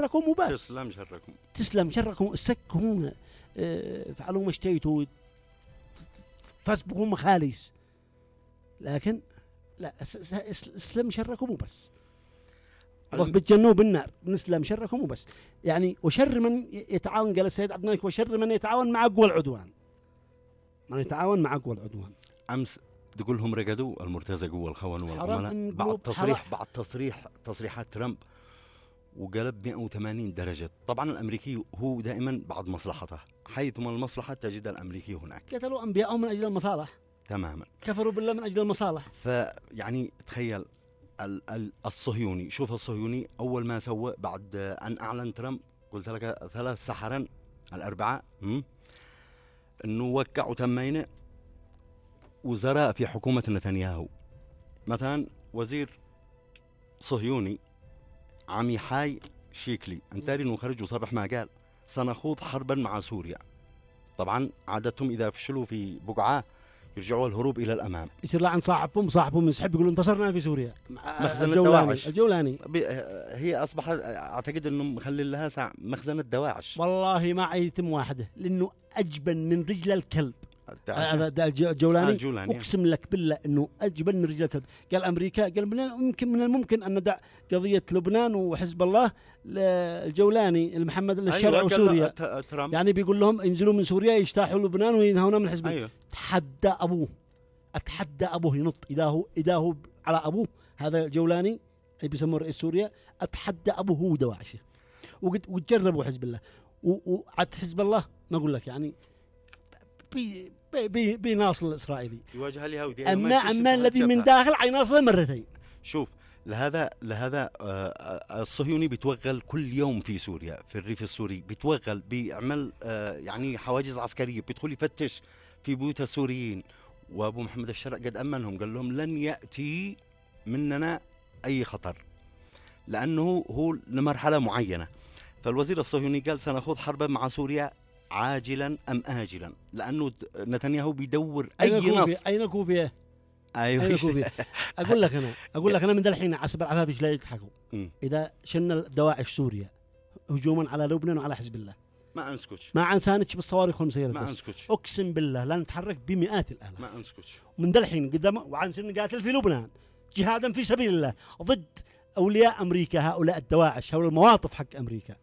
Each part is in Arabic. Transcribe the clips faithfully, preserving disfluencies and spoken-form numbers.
شركم وبس. تسلم شركم تسلم شركم. السكهم اه فعلوا ما اشتيتوا فاسبقوا مخاليس، لكن لا اسلم شركم وبس. الله بتجنوب النار نسلم شركم وبس. يعني وشر من يتعاون، قال السيد عبد الملك، وشر من يتعاون مع قوى العدوان، من يتعاون مع قوى العدوان. امس تقول لهم رقدوا المرتزقه والخون والعملاء بعد تصريح بعد تصريح تصريحات ترامب وقلب مئة وثمانين درجة. طبعا الأمريكي هو دائما بعد مصلحته، حيثما المصلحة تجد الأمريكي هناك. قتلوا أنبياءهم من أجل المصالح تماما، كفروا بالله من أجل المصالح. فيعني تخيل الصهيوني، شوف الصهيوني أول ما سوى بعد أن أعلن ترامب، قلت لك ثلاث سحرا الأربعاء أنه وقعوا تمين وزراء في حكومة نتنياهو. مثلا وزير صهيوني عميحاي شيكلي انتاري انه خرج وصرح ما قال سنخوض حربا مع سوريا. طبعا عادتهم اذا فشلوا في بقعه يرجعوا الهروب الى الامام. يصير لعن صاحبهم صاحبهم يسحب يقولوا انتصرنا في سوريا. مخزن الدواعش الجولاني هي اصبحت اعتقد انه مخلي لها ساعة مخزن الدواعش. والله ما يتم واحده لانه اجبن من رجل الكلب. هذا الجولاني اقسم لك بالله انه اجبن من رجل الكلب. قال امريكا، قال يمكن من الممكن ان ندع قضيه لبنان وحزب الله الجولاني المحمد للشرع أيوة وسوريا. يعني بيقول لهم انزلوا من سوريا يجتاحوا لبنان وينهونا من الحزب. أيوة. تحدى ابوه، اتحدى ابوه ينط اذا هو اذا هو على ابوه. هذا الجولاني اللي بيسموه رئيس سوريا، اتحدى ابوه هو ودواعشه وتجربوا حزب الله وعد حزب الله. ما اقول لك يعني بي بي بيناصر الإسرائيلي يواجه اليهودي. أما أما الذي من داخل عيناصره مرتين. شوف لهذا لهذا آه الصهيوني بيتوغل كل يوم في سوريا، في الريف السوري بيتوغل، بيعمل آه يعني حواجز عسكرية، بيدخل يفتش في بيوت السوريين. وأبو محمد الشرع قد أمنهم، قال لهم لن يأتي مننا أي خطر لأنه هو لمرحلة معينة. فالوزير الصهيوني قال سنخوض حربا مع سوريا عاجلا أم آجلا، لأنه نتنياهو بيدور أي نص. أين كوفية؟ أيوة أين كوفية؟ أقول لك أنا أقول لك أنا من ذا الحين عسب العفافيش لا يضحكوا. إذا شن الدواعش سوريا هجوما على لبنان وعلى حزب الله ما أنسكتش، ما عنسانتش بالصواريخ والمسيرات، ما أنسكتش أقسم بالله لا نتحرك بمئات الآلاف، ما أنسكتش من ذا الحين قدام. وعنسن نقاتل في لبنان جهادا في سبيل الله ضد أولياء أمريكا، هؤلاء الدواعش، هؤلاء المواطف حق أمريكا.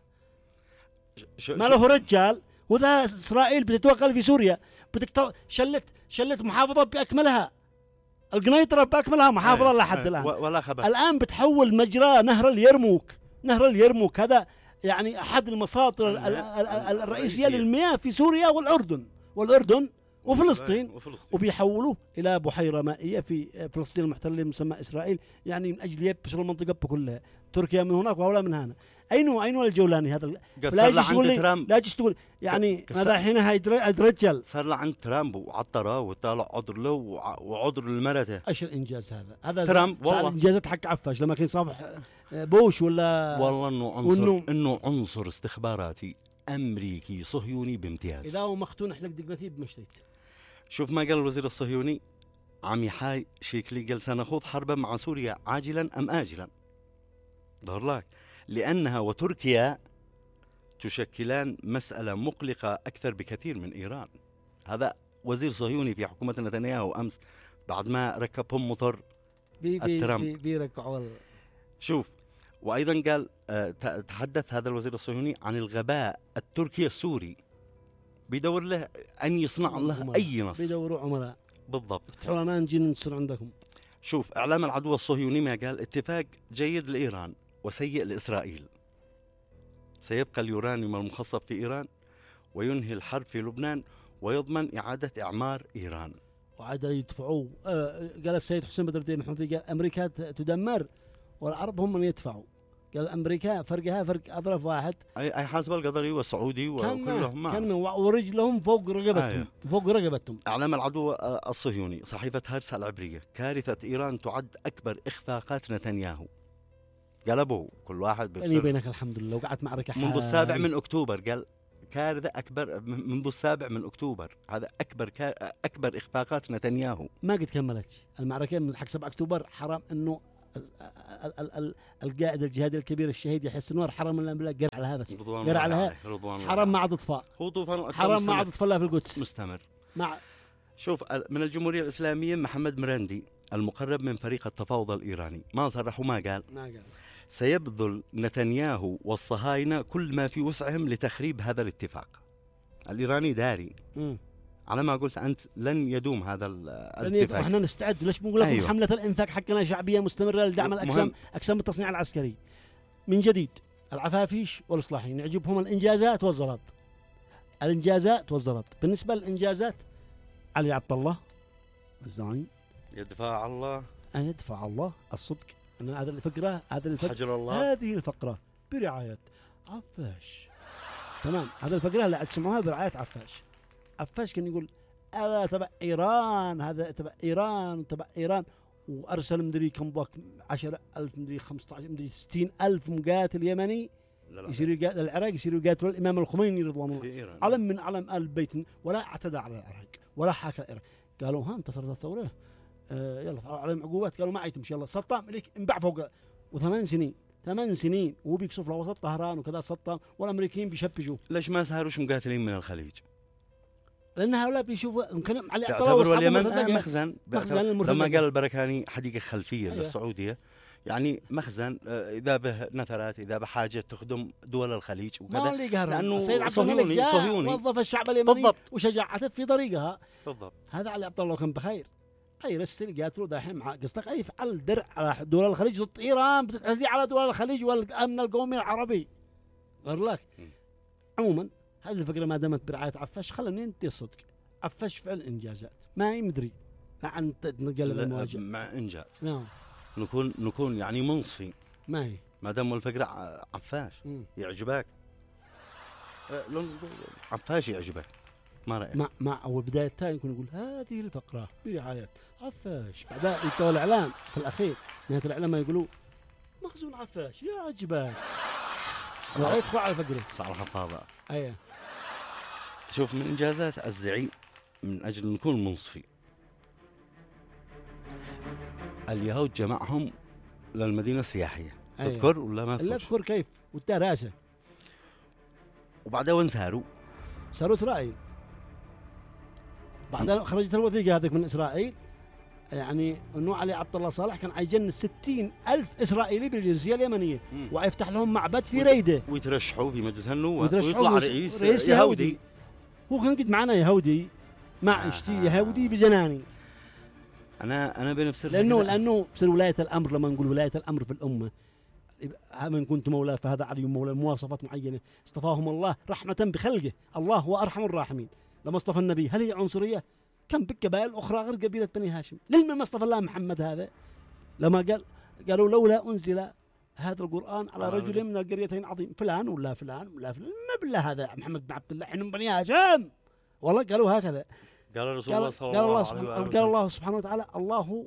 ما له رجال. وذا إسرائيل بتتوغل في سوريا، بتكتر شلت شلت محافظة بأكملها، القنيطرة بأكملها محافظة لحد الآن ولا خبر. الآن بتحول مجرى نهر اليرموك، نهر اليرموك هذا يعني أحد المصادر الرئيسية للمياه في سوريا والأردن والأردن وفلسطين, وفلسطين. وبيحولوه إلى بحيرة مائية في فلسطين المحتلة مسمى إسرائيل، يعني من أجل يبسوا المنطقة كلها، تركيا من هناك وهؤلاء من هنا. أينو أينو الجولاني هذا؟ لا يجي تقول لا يجي تقول يعني ماذا حين هيدرجل صار له عند ترامب وعطره وطالع عذر له وعذر لمرته. ايش الانجاز هذا؟ هذا ترامب والله الانجازات حق عفاش لما كان صافح بوش ولا والله انه عنصر انه عنصر استخباراتي امريكي صهيوني بامتياز. اذا هو مختون حلق دقنتي بمشتيت. شوف ما قال الوزير الصهيوني عميحاي شيكلي، قال سنخوض حربا مع سوريا عاجلا ام اجلا. ظهر لك لأنها وتركيا تشكلان مسألة مقلقة أكثر بكثير من إيران. هذا وزير صهيوني في حكومة نتنياهو أمس بعد ما ركبهم مطر بي الترامب. بي بيركعوا. شوف وأيضا قال أه تحدث هذا الوزير الصهيوني عن الغباء التركي السوري، بيدور له أن يصنع له أي نص. بيدوروا عملاء بالضبط. افتحوا لنا نجي ننصر عندكم. شوف إعلام العدو الصهيوني ما قال اتفاق جيد لإيران وسيء لإسرائيل، سيبقى اليورانيوم المخصب في إيران وينهي الحرب في لبنان ويضمن إعادة إعمار إيران. وعاد يدفعوا آه قال السيد حسين بدر الدين محمد، قال أمريكا تدمر والعرب هم من يدفعوا. قال أمريكا فرقها فرق أظرف واحد، أي أي حسب القطري والسعودي وكلهم كان من ورجلهم فوق رقبتهم. آه فوق رقبتهم. إعلام العدو الصهيوني صحيفة هرس العبرية، كارثة إيران تعد أكبر إخفاقات نتنياهو. قلبوا كل واحد بيني بينك الحمد لله وقعت معركة منذ السابع من أكتوبر. قال كارثة أكبر منذ السابع من أكتوبر، هذا أكبر أكبر إخفاقات نتنياهو. ما قد كملت المعركة من حق سبعة أكتوبر. حرام إنه القائد الجهادي الكبير الشهيد يحيى السنوار حرم الانبياء قرع على هذا قرع على هذا حرم ما عاد اطفاء هو طوفان حرم ما عاد اطفاء في القدس مستمر مع شوف من الجمهورية الإسلامية محمد مرندي المقرب من فريق التفاوض الإيراني ما صرح وما قال ما قال سيبذل نتنياهو والصهاينة كل ما في وسعهم لتخريب هذا الاتفاق. الإيراني داري م. على ما قلت أنت لن يدوم هذا الاتفاق. احنا نستعد ليش بنقول لكم أيوة. حملة الإنفاق حقنا شعبية مستمرة لدعم الأقسام أقسام التصنيع العسكري من جديد. العفافيش والإصلاحيين يعجبهم الإنجازات والزلط. الإنجازات والزلط. بالنسبة للإنجازات علي عبد الله الزعيم يدفع الله أن يدفع الله الصدق. أن هذا الفقرة هذا الفقرة الله. هذه الفقرة برعاية عفاش. تمام هذا الفقرة اللي تسمعوها برعاية عفاش. عفاش كان يقول هذا تبع إيران هذا تبع إيران تبع إيران وأرسل مدري كم بوك عشرة ألف مدري خمسة عشر مدري ستين ألف مقاتل يمني يصيروا يقاتل العراق يصيروا يقاتلوا الإمام الخميني رضوان الله علم من علم آل بيت ولا اعتدى على العراق ولا حاكى العراق. قالوا ها انتصرت الثورة آه يلا عليهم عقوبات. قالوا ما عيتمشي يلا سطام ليك انباع فوق وثمان سنين ثمان سنين وهو بيكسف له وسط طهران وكذا سطام والأمريكيين بيشبجوا. ليش ما سهروش مقاتلين من الخليج؟ لأن هؤلاء بيشوفوا يمكن على اعتبروا اليمن مخزن. مخزن لما قال البركاني حديقة خلفية أيوة. للسعودية يعني مخزن إذا به نثرات إذا بحاجة تخدم دول الخليج وكذا. لأنه صهيوني صهيوني وظف الشعب اليمني بالضبط. وشجاعته في طريقها بالضبط. هذا علي عبد الله كان بخير. أي رسل قاتلوا دحين مع قصدك أي فعل درع على دول الخليج ضد إيران بتتعدي على دول الخليج والأمن القومي العربي غير لك. عموما هذه الفكرة ما دامت برعاية عفاش خلينا ننتهي الصدق. عفاش فعل إنجازات ما يمدري عن نقلب المواجهة مع إنجاز نعم نكون نكون يعني منصفين ما هي ما دام الفكرة عفاش م. يعجبك عفاش يعجبك ما رأيك؟ مع مع أول بداية تاني يكون يقول هذه الفقرة برعاية عفاش بعدها يتولى الإعلان في الأخير نهاية الإعلان ما يقولوا مخزون عفاش يعجبك ويدخل على الفقرة صار حفاظة. أيه شوف من إنجازات الزعيم من أجل نكون منصفين اليهود جمعهم للمدينة السياحية أيه. تذكر ولا ما تذكر؟ لا تذكر كيف والتراسة وبعدها وين ساروا؟ ساروا إسرائيل بعدها خرجت الوثيقة هذيك من إسرائيل يعني أنه علي عبد الله صالح كان عيجن ستين ألف إسرائيلي بالجنسية اليمنية ويفتح لهم معبد في ريدة ويترشحوا في مجلس النواب ويطلع رئيس, رئيس يهودي, يهودي. هو كان قد معنا يهودي مع اشتي آه. يهودي بجناني. أنا أنا بنفس لأنه لأنه بصير ولاية الأمر لما نقول ولاية الأمر في الأمة من كنت مولاه فهذا علي مولاه مواصفات معينة اصطفاهم الله رحمة بخلقه. الله هو أرحم الراحمين. لما اصطفى النبي هل هي عنصرية؟ كم بالقبائل أخرى غير قبيلة بني هاشم. لما ما اصطفى الله محمد هذا لما قال قالوا لولا أنزل هذا القرآن على رجل من القريتين عظيم فلان ولا فلان ولا فلان ما بالله هذا محمد بن عبد الله حين بني هاشم والله قالوا هكذا. قال رسول الله صلى الله عليه وسلم قال الله سبحانه وتعالى الله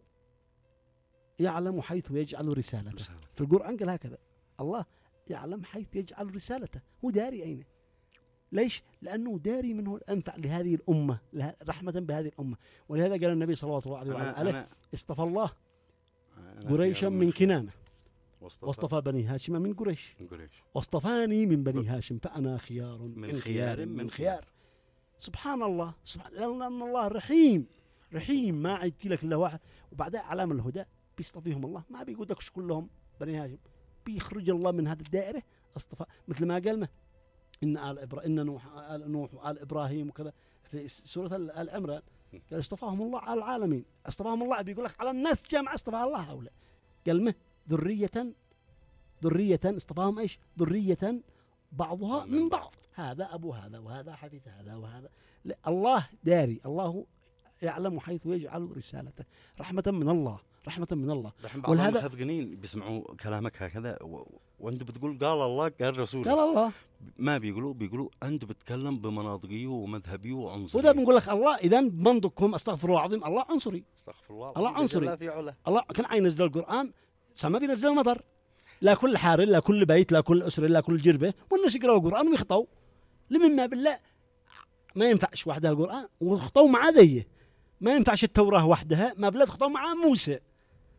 يعلم حيث يجعل رسالته في القرآن قال هكذا الله يعلم حيث يجعل رسالته هو داري أين ليش؟ لأنه داري منه الأنفع لهذه الأمة رحمة بهذه الأمة. ولهذا قال النبي صلى الله عليه وسلم اصطفى الله قريشا من كنانة واصطفى بني هاشم من قريش واصطفاني من بني هاشم فأنا خيار من خيار من خيار. سبحان الله سبحان لأن الله رحيم رحيم ما عيدتي لك إلا واحد. وبعدها علام الهدى بيصطفيهم الله ما بيقول لك كلهم بني هاشم بيخرج الله من هذه الدائرة اصطفى مثل ما قال ما إن آل إبراهيم إن نوح آل نوح وآل إبراهيم وكذا في سورة آل عمران قال اصطفاهم الله على العالمين. اصطفاهم الله بيقول لك على الناس جامعة اصطفى الله هؤلاء قال ما ذرية ذرية اصطفاهم إيش ذرية بعضها من بعض هذا أبو هذا وهذا حفيد هذا وهذا الله داري الله يعلم حيث يجعل رسالته رحمة من الله رحمة من الله. والهذا خفقنين بيسمعوا كلامك هكذا و... وانت بتقول قال الله قال رسوله قال الله ما بيقولوا بيقولوا انت بتتكلم بمناطقيه ومذهبيه وعنصري. وده بنقول لك الله اذا بمنطقكم استغفر الله العظيم الله عنصري استغفر الله الله عنصري. الله كان ينزل القرآن سما بينزل المطر لا كل حار لا كل بيت لا كل أسرة لا كل جربة والناس يقرأوا القرآن ويخطوا لمن ما بالله ما ينفعش وحدها القرآن وخطوا مع ذيه ما ينفعش التوراة وحدها ما بالله تخطوا مع موسى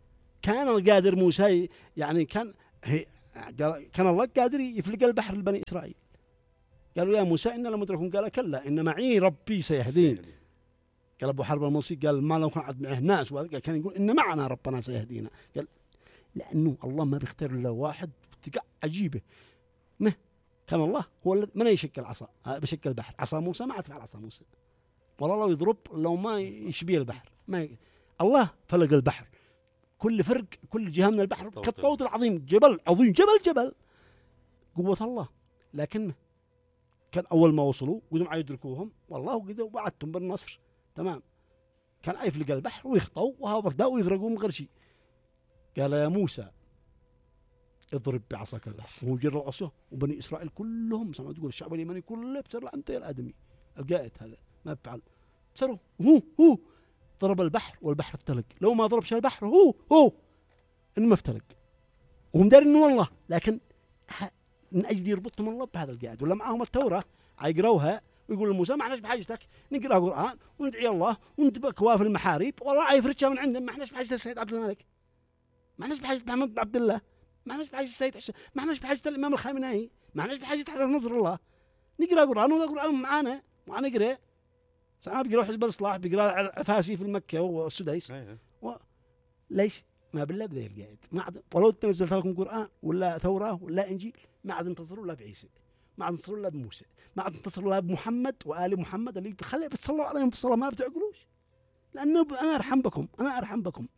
كان القادر موسى يعني كان هي كان الله قادر يفلق البحر لبني إسرائيل. قالوا يا موسى إن لمدركون، قال كلا إن معي ربي سيهدين. قال أبو حرب الموسي قال ما لو كان عد معه ناس، وقال كان يقول إن معنا ربنا سيهدينا. قال لأنه الله ما بيختار إلا واحد تقع عجيبة. ما كان الله هو الذي من يشكل عصا بشكل البحر. عصا موسى ما تفعل عصا موسى، والله لو يضرب لو ما يشبيه البحر ما ي... الله فلق البحر كل فرق كل جهة من البحر كالطود العظيم، جبل عظيم جبل جبل قوة الله. لكن كان أول ما وصلوا قدروا يدركوهم والله قد وعدتم بالنصر تمام، كان يفلق البحر ويخطوا وهذا ويغرقوا من غير شيء. قال يا موسى اضرب بعصاك البحر، وهو جر عصاه وبني إسرائيل كلهم سمعوا تقول الشعب اليمني كله بسر أنت يا الآدمي القائد هذا ما بفعل بسروا هو هو ضرب البحر والبحر افتلق. لو ما ضربش البحر هو هو إنه ما افتلق، وهم دارين إنه والله، لكن من أجل يربطهم الله بهذا القائد. ولا معهم التوراة يقرأوها ويقول لموسى ما احناش بحاجتك نقرأ قرآن وندعي الله وندبك كواف المحاريب والله عيفرشها من عندنا، ما احناش بحاجة السيد عبد الملك، ما احناش بحاجة محمد بن عبد الله، ما احناش بحاجة السيد حسين، ما احناش بحاجة الإمام الخامنئي، ما احناش بحاجة حضرة نصر الله. نقرأ قرآن وذا قرآن معانا وأنا نقرأ ساعات بيقرأ حزب الإصلاح بيقرأ عفاسي في المكة والسديس و... ليش؟ ما بالله بذي القائد ما عاد ولو تنزلت لكم قرآن ولا توراة ولا إنجيل ما عاد انتظروا الله بعيسى، ما عاد انتظروا الله بموسى، ما عاد انتظروا الله بمحمد وآل محمد اللي بخلي بتصلوا عليهم في الصلاة ما بتعقلوش، لأنه أنا أرحم بكم أنا أرحم بكم.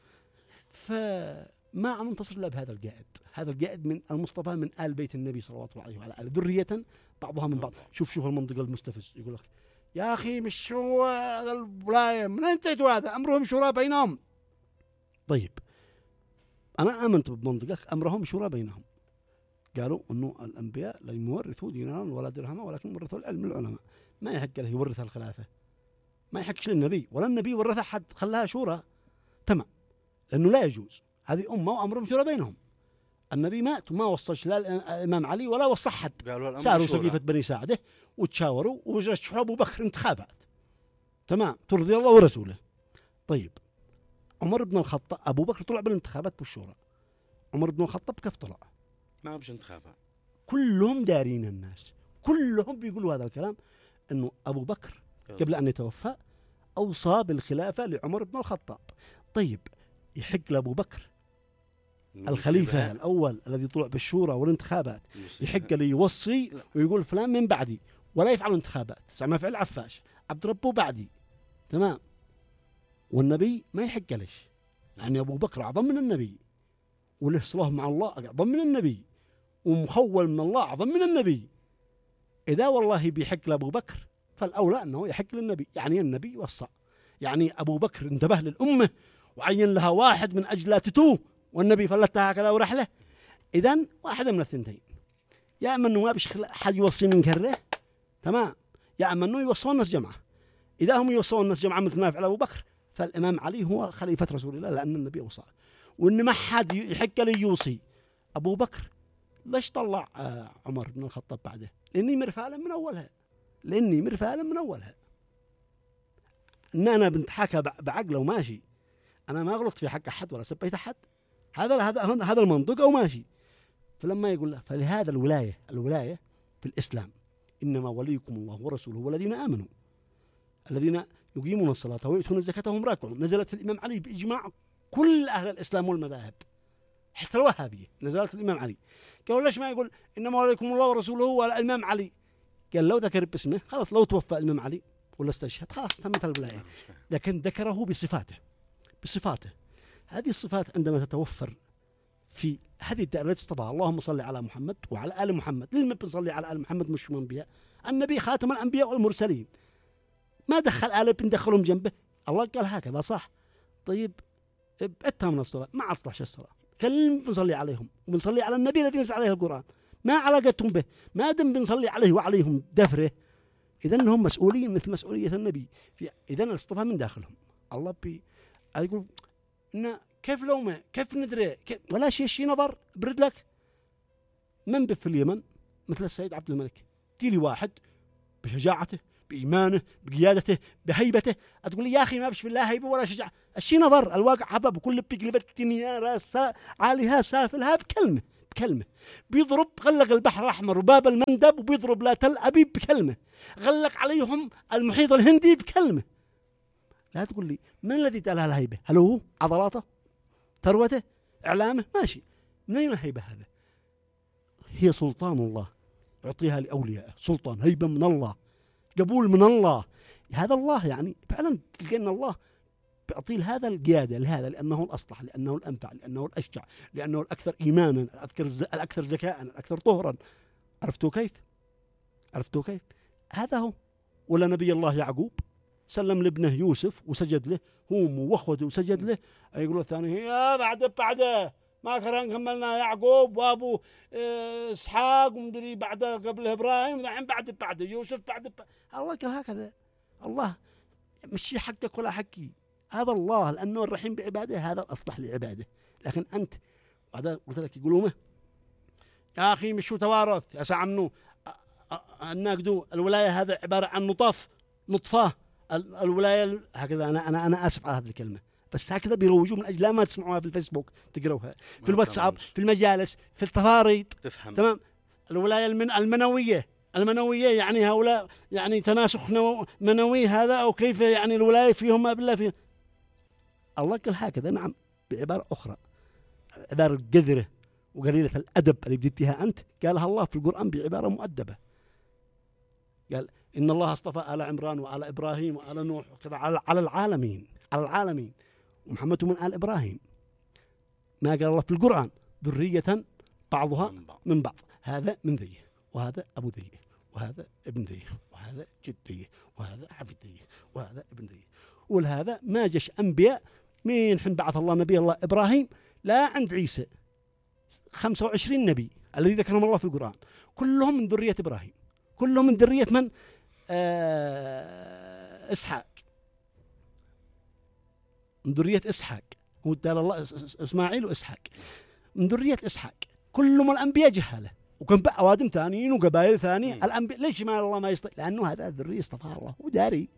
فما عاد انتصر الله بهذا القائد. هذا القائد من المصطفى من آل بيت النبي صلى الله عليه وعلى آله ذرية بعضها من بعض. شوف شوف المنطقة المستفز يقول لك يا أخي مش هو هذا الولاية من انتهتوا هذا أمرهم شورى بينهم. طيب أنا آمنت بمنطقة أمرهم شورى بينهم، قالوا أنه الأنبياء لا يورثوا دينارا ولا درهما ولكن ورثوا العلم العلماء، ما يحق له يورث الخلافة، ما يحقش للنبي ولا النبي ورث أحد خلاها شورى تمام، لأنه لا يجوز هذه أمة وأمرهم شورى بينهم. النبي مات وما وصلش لا الإمام علي ولا وصى حد، ساروا سقيفة بني ساعدة وتشاوروا ورشحوا أبو بكر انتخابات تمام ترضي الله ورسوله. طيب عمر بن الخطاب أبو بكر طلع بالانتخابات بالشورى، عمر بن الخطاب كيف طلع؟ ما بش انتخابات. كلهم دارين الناس كلهم بيقولوا هذا الكلام أنه أبو بكر قبل أن يتوفى أوصى بالخلافة لعمر بن الخطاب. طيب يحق لأبو بكر الخليفة الأول الذي طلع بالشورى والانتخابات يحق لي يوصي ويقول فلان من بعدي ولا يفعل انتخابات ما فعل عفاش عبد ربه بعدي تمام، والنبي ما يحق ليش؟ يعني أبو بكر أعظم من النبي وله صلة مع الله أعظم من النبي ومخول من الله أعظم من النبي. إذا والله بيحق لأبو بكر فالأولى أنه يحق للنبي، يعني النبي وصى، يعني أبو بكر انتبه للأمة وعين لها واحد من أجل لا تتوه والنبي فلتها هكذا ورحله. إذن واحدة من الثنتين، يا أما أنه ما بيش حد يوصي من كره تمام، يا أما أنه يوصوا الناس جمعة. إذا هم يوصوا الناس جمعة مثل ما فعل أبو بكر فالإمام علي هو خليفة رسول الله لأن النبي أوصى، وإن ما حد يحق لي يوصي أبو بكر ليش طلع عمر بن الخطاب بعده؟ لأني مرفالا من أولها، لأني مرفالا من أولها إن أنا بنت حكى بعقله وماشي، أنا ما غلطت في حق أحد ولا سبيت أحد، هذا هذا هذا المنطق أو ماشي. فلما يقول له فلهذا الولاية الولاية في الإسلام إنما وليكم الله ورسوله والذين آمنوا الذين يقيمون الصلاة ويؤتون الزكاة وهم راكعون. نزلت في الإمام علي بإجماع كل أهل الإسلام والمذاهب حتى الوهابية، نزلت الإمام علي. قالوا ليش ما يقول إنما وليكم الله ورسوله والإمام علي؟ قال لو ذكر باسمه خلاص، لو توفى الإمام علي ولا استشهد خلاص تمت الولاية، لكن ذكره بصفاته بصفاته هذه الصفات عندما تتوفر في هذه الدائرة التي اصطفاها اللهم صل على محمد وعلى آل محمد. لما بنصلي على آل محمد مش أنبياء؟ النبي خاتم الأنبياء والمرسلين، ما دخل آل بندخلهم جنبه، الله قال هكذا صح. طيب ابعدتها من الصلاة ما عطلش الصلاة، كلم بنصلي عليهم وبنصلي على النبي الذي نزل عليه القرآن، ما علاقتهم به ما دم بنصلي عليه وعليهم دفره. إذن هم مسؤولين مثل مسؤولية النبي في إذن الاصطفاء من داخلهم. الله بي يقول إن كيف لو ما كيف ندري كيف ولا شيء شيء نظر برد لك من في اليمن مثل السيد عبد الملك، تيلي واحد بشجاعته بإيمانه بقيادته بهيبته. تقول لي يا أخي ما بش في الله هيبة ولا شجاع، الشيء نظر الواقع هذا بكل بقلبت الدنيا راسها عاليها سافلها بكلمة بكلمة. بيضرب غلق البحر الأحمر وباب المندب، وبيضرب لا تل أبيب بكلمة، غلق عليهم المحيط الهندي بكلمة. لا تقول لي من الذي ادى لها الهيبة؟ هل هو عضلاته ثروته إعلامه؟ ماشي، من أين الهيبة هذا؟ هي سلطان الله يعطيها لأوليائه، سلطان هيبة من الله، قبول من الله. هذا الله يعني فعلا تلقى أن الله بيعطي هذا القيادة لهذا، لأنه الأصلح، لأنه الأنفع، لأنه الأشجع، لأنه الأكثر إيمانا، الأكثر ذكاء، الأكثر طهرا. عرفتوا كيف؟ عرفتوا كيف؟ هذا هو. ولا نبي الله يعقوب سلم لابنه يوسف وسجد له، هم واخوته وسجد له، يقول الثاني يا بعد بعده ما كان كملنا يعقوب وابو اسحاق ومدري بعده قبل ابراهيم ذحين بعد بعده يوسف بعد, بعد الله قال هكذا. الله مش حقك ولا حقي، هذا الله لانه الرحيم بعباده، هذا الاصلح لعباده. لكن انت بعد قلت لك يقولوا يا اخي مش توارث يا سعمنو الناقدو الولايه هذا عباره عن نطاف نطفاه الولايه هكذا. انا انا انا اسف على هذه الكلمه، بس هكذا بيروجوا من اجل ما تسمعوها في الفيسبوك تقروها في الواتساب في المجالس في التفاريط تفهم. تمام. الولايه المن المنويه المنويه يعني هؤلاء يعني تناسخ منوي هذا او كيف يعني الولايه فيهم ما بالله فيهم. الله قال هكذا نعم بعباره اخرى، عباره قذره وقليله الادب اللي بديتها انت قالها الله في القران بعباره مؤدبه. قال إن الله اصطفى آل عمران وآل إبراهيم وآل نوح وكذا على العالمين على العالمين، ومحمد من آل إبراهيم. ما قال الله في القرآن ذرية بعضها من بعض، هذا من ذيه وهذا أبو ذيه وهذا ابن ذيه وهذا جد ذيه وهذا حفيد ذيه وهذا ابن ذيه. ولهذا ما جش أنبياء من حين بعث الله نبي الله إبراهيم لا عند عيسى خمسة وعشرين نبي الذي ذكرهم الله في القرآن كلهم من ذرية إبراهيم، كلهم من ذرية من؟ آه إسحاق، من ذرية إسحاق. هو دال الله إسماعيل وإسحاق من ذرية إسحاق. كلهم الأنبياء جهالة، وكان بقى أوادم ثانيين وقبائل ثانية. الأنبياء ليش ما الله ما يستطيع؟ لأنه هذا الذرية اصطفاها الله وداري،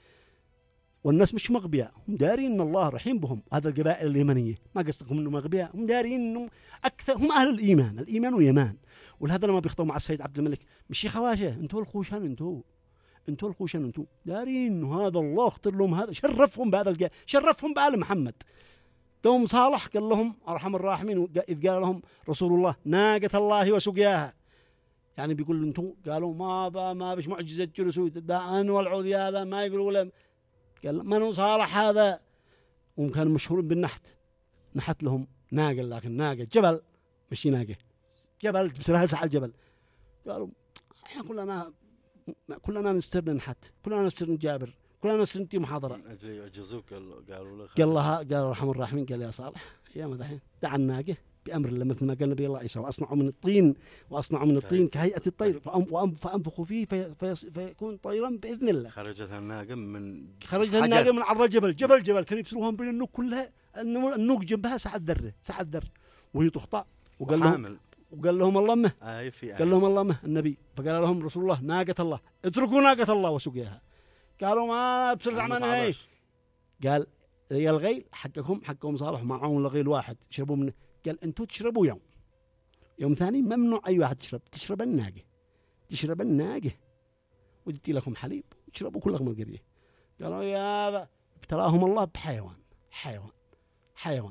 والناس مش مغبياء، هم دارين إن الله رحيم بهم. هذا القبائل اليمنية ما قصدكم إنه مغبياء، هم دارين إنه أكثر هم أهل الإيمان، الإيمان ويمان. ولهذا لما بيخطبوا مع السيد عبد الملك مش خواجه انتوا الخوشان انتوا انتوا الخوشان انتوا دارين إنه هذا الله اختار لهم، هذا شرفهم بهذا الجا شرفهم بآل محمد. دوم صالح قال لهم أرحم الراحمين إذ قال لهم رسول الله ناقة الله وسقياها، يعني بيقول انتوا قالوا ما با ما بش معجزة جلسوا دان والعوذ هذا ما يقولوا ولا قال من صالح هذا. وكان مشهورين بالنحت، نحت لهم ناقة، لكن ناقة جبل مش ناقة جبل بسرها على الجبل. قالوا احنا كلنا كلنا نستر نحت، كلنا نستر نجابر، كلنا نستر نتي محاضرة. يعجزوك قالوا له قال لها قال رحم الراحمين قال يا صالح يا ما دحين دع الناقة بأمر الله مثل ما قال نبي الله عيسى وأصنعوا من الطين وأصنعوا من الطين كهيئة الطير فأنفخوا فيه في في فيكون طيرا بإذن الله. خرجت الناقة من خرجت الناقة من عرى جبل جبل جبل كانوا يبصروهم بين النوق كلها، النوق جنبها ساعة ذرة ساعة ذر وهي تخطأ. وقال لهم وقال لهم الله مه آه قال لهم الله مه النبي، فقال لهم رسول الله ناقة الله اتركوا ناقة الله وسقياها. قالوا ما بسرعة ما هي. قال يا الغيل حقكم حقهم صالح معهم الغيل واحد شربوا منه. قال انتوا تشربوا يوم يوم ثاني ممنوع اي واحد تشرب، تشرب الناقة تشرب الناقة ودتي لكم حليب تشربوا كلكم القرية. قالوا يا هذا ابتلاهم الله بحيوان حيوان حيوان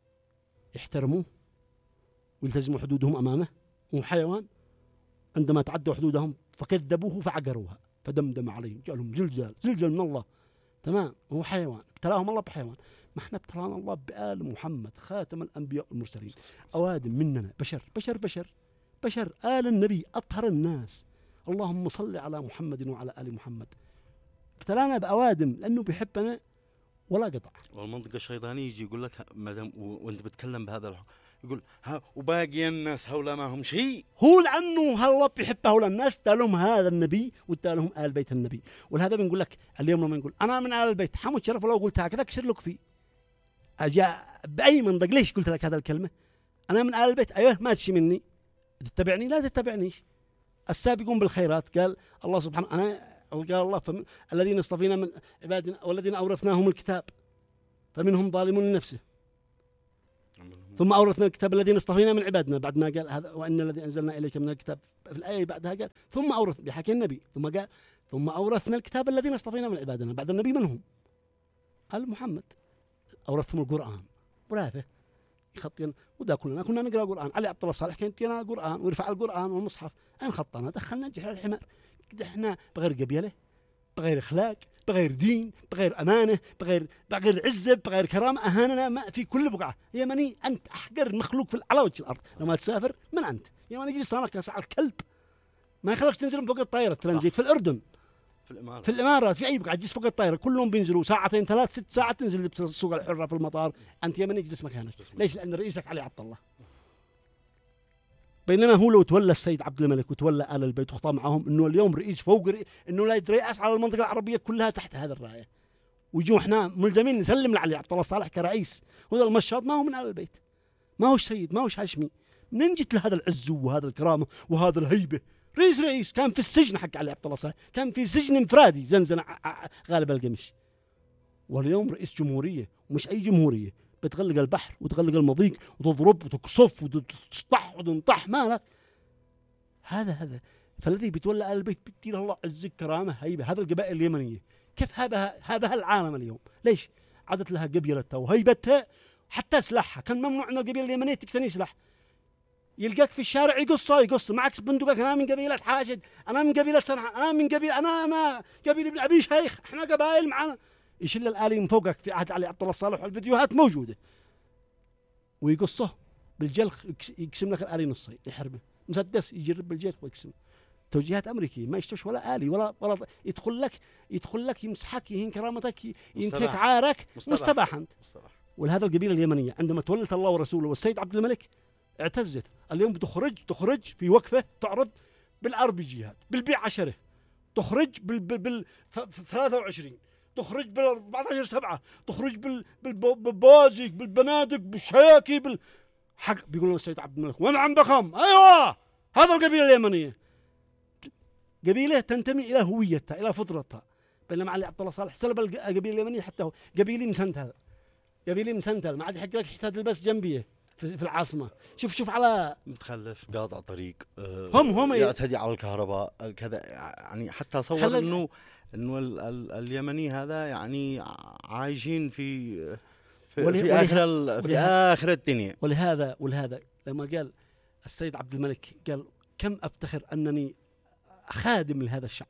يحترموه ويلتزموا حدودهم أمامه، هو حيوان. عندما تعدوا حدودهم فكذبوه فعقروها فدمدم عليهم جاء زلزال زلزال من الله. تمام. هو حيوان ابتلاهم الله بحيوان. ما احنا ابتلانا الله بآل محمد خاتم الأنبياء والمرسلين، أوادم مننا بشر بشر بشر بشر آل النبي أطهر الناس. اللهم صل على محمد وعلى آل محمد. ابتلانا بأوادم لأنه بيحبنا ولا قطع. والمنطقة الشيطانية يجي يقول لك مادام وانت بتكلم بهذا الحق يقول ها وباقي الناس هؤلاء ما هم شيء. هو لأنه الله بيحب هؤلاء الناس تالهم هذا النبي وتالهم آل بيت النبي. ولهذا بنقول لك اليوم لما نقول أنا من آل البيت حمد شرف لو قلت هكذا كسر لك فيه أجاء بأي منطق. ليش قلت لك هذا الكلمة أنا من آل البيت؟ أيوه ما تشي مني تتبعني لا تتبعنيش. السابقون بالخيرات قال الله سبحانه أنا قال الله فمن الذين اصطفينا من عبادنا والذين أورثناهم الكتاب فمنهم ظالم لنفسه ثم أورثنا الكتاب الذين اصطفينا من عبادنا بعد ما قال هذا وإن الذي أنزلنا إليك من الكتاب في الآية بعدها قال ثم أورث بحكي النبي ثم قال ثم أورثنا الكتاب الذين اصطفينا من عبادنا بعد النبي منهم قال محمد أورثهم القرآن وراثه يخطين ودا كلنا كنا نقرأ القرآن علي عبد الله صالح كان يدينا القرآن ويرفع القرآن والمصحف أين خطنا دخلنا جحر الحمار احنا بغير قبيلة بغير أخلاق بغير دين بغير أمانة بغير بغير عزة بغير كرامة أهاننا ما في كل بقعة يمني أنت أحقر مخلوق في على وجه الأرض لما تسافر من أنت يمني يجي صانك كسعر الكلب ما يخليك تنزل من فوق الطائرة ترانزيت في الأردن في الإمارات في الإمارات في أي بقعة جلس فوق الطائرة كلهم بينزلوا ساعتين ثلاث ست ساعات تنزل بالسوق الحرة في المطار أنت يمني جلس مكانك ليش لأن رئيسك علي عبد الله بينما هو لو تولى السيد عبد الملك وتولى آل البيت وخطأ معهم إنه اليوم رئيس فوق رئيس إنه لا يترأس على المنطقة العربية كلها تحت هذا الراية ويجوا إحنا ملزمين نسلم لعلي عبد الله صالح كرئيس وهذا المشاط ما هو من آل البيت ما هوش سيد ما هوش هاشمي منين جت لهذا العز وهذا الكرامة وهذا الهيبة رئيس رئيس كان في السجن حق علي عبد الله صالح كان في سجن انفرادي زنزنة غالب القمش واليوم رئيس جمهورية ومش أي جمهورية بتغلق البحر وتغلق المضيق وتضرب وتقصف وتسطح وتنطح مالك هذا هذا فالذي بيتولى آل البيت بيدي الله عز كرامة هيبة هذا القبائل اليمنية كيف هابها هابها العالم اليوم ليش عادت لها قبيلتها وهيبتها حتى سلاحها كان ممنوع أن القبيلة اليمنية تقتني سلاح يلقاك في الشارع يقصه يقص معك بندقك أنا من قبيلة حاشد أنا من قبيلة سنح أنا من قبيلة أنا ما قبيلة ابن أبي شيخ إحنا قبائل معنا يشل الآلي من فوقك في عهد علي عبد الله صالح والفيديوهات موجودة ويقصه بالجلخ يقسم لك الآلي نصين يحرمه مسدس يجرب بالجلخ ويقسم توجيهات أمريكية ما يشتوش ولا آلي ولا ولا يدخل لك يدخل لك يمسحك يهين كرامتك ينكك عارك مستباح أنت ولهذا القبيلة اليمنية عندما تولت الله ورسوله والسيد عبد الملك اعتزت اليوم تخرج تخرج في وقفة تعرض بالعربي جهاد بالبيع عشرة تخرج بال بال ثلاثة وعشرين تخرج بال أربعة عشر سبعة تخرج بال بالبوازيك بالبنادق بالشياكي بال حق بيقولون السيد عبد الملك وين عم بخم أيوة هذا القبيلة اليمنية قبيلة تنتمي إلى هويتها إلى فطرتها بينما علي عبد الله صالح سلب القبيلة اليمنية حتى هو قبيلي مسنتل قبيلي مسنتل ما عاد يحق لك حتى تلبس جنبيه في العاصمة شوف شوف على متخلف قاطع طريق هم هم يعتدي على الكهرباء كذا يعني حتى صور إنه إنه ال ال اليمني هذا يعني عايشين في في, وله في آخر ال في آخر الدنيا ولهذا ولهذا لما قال السيد عبد الملك قال كم أفتخر أنني خادم لهذا الشعب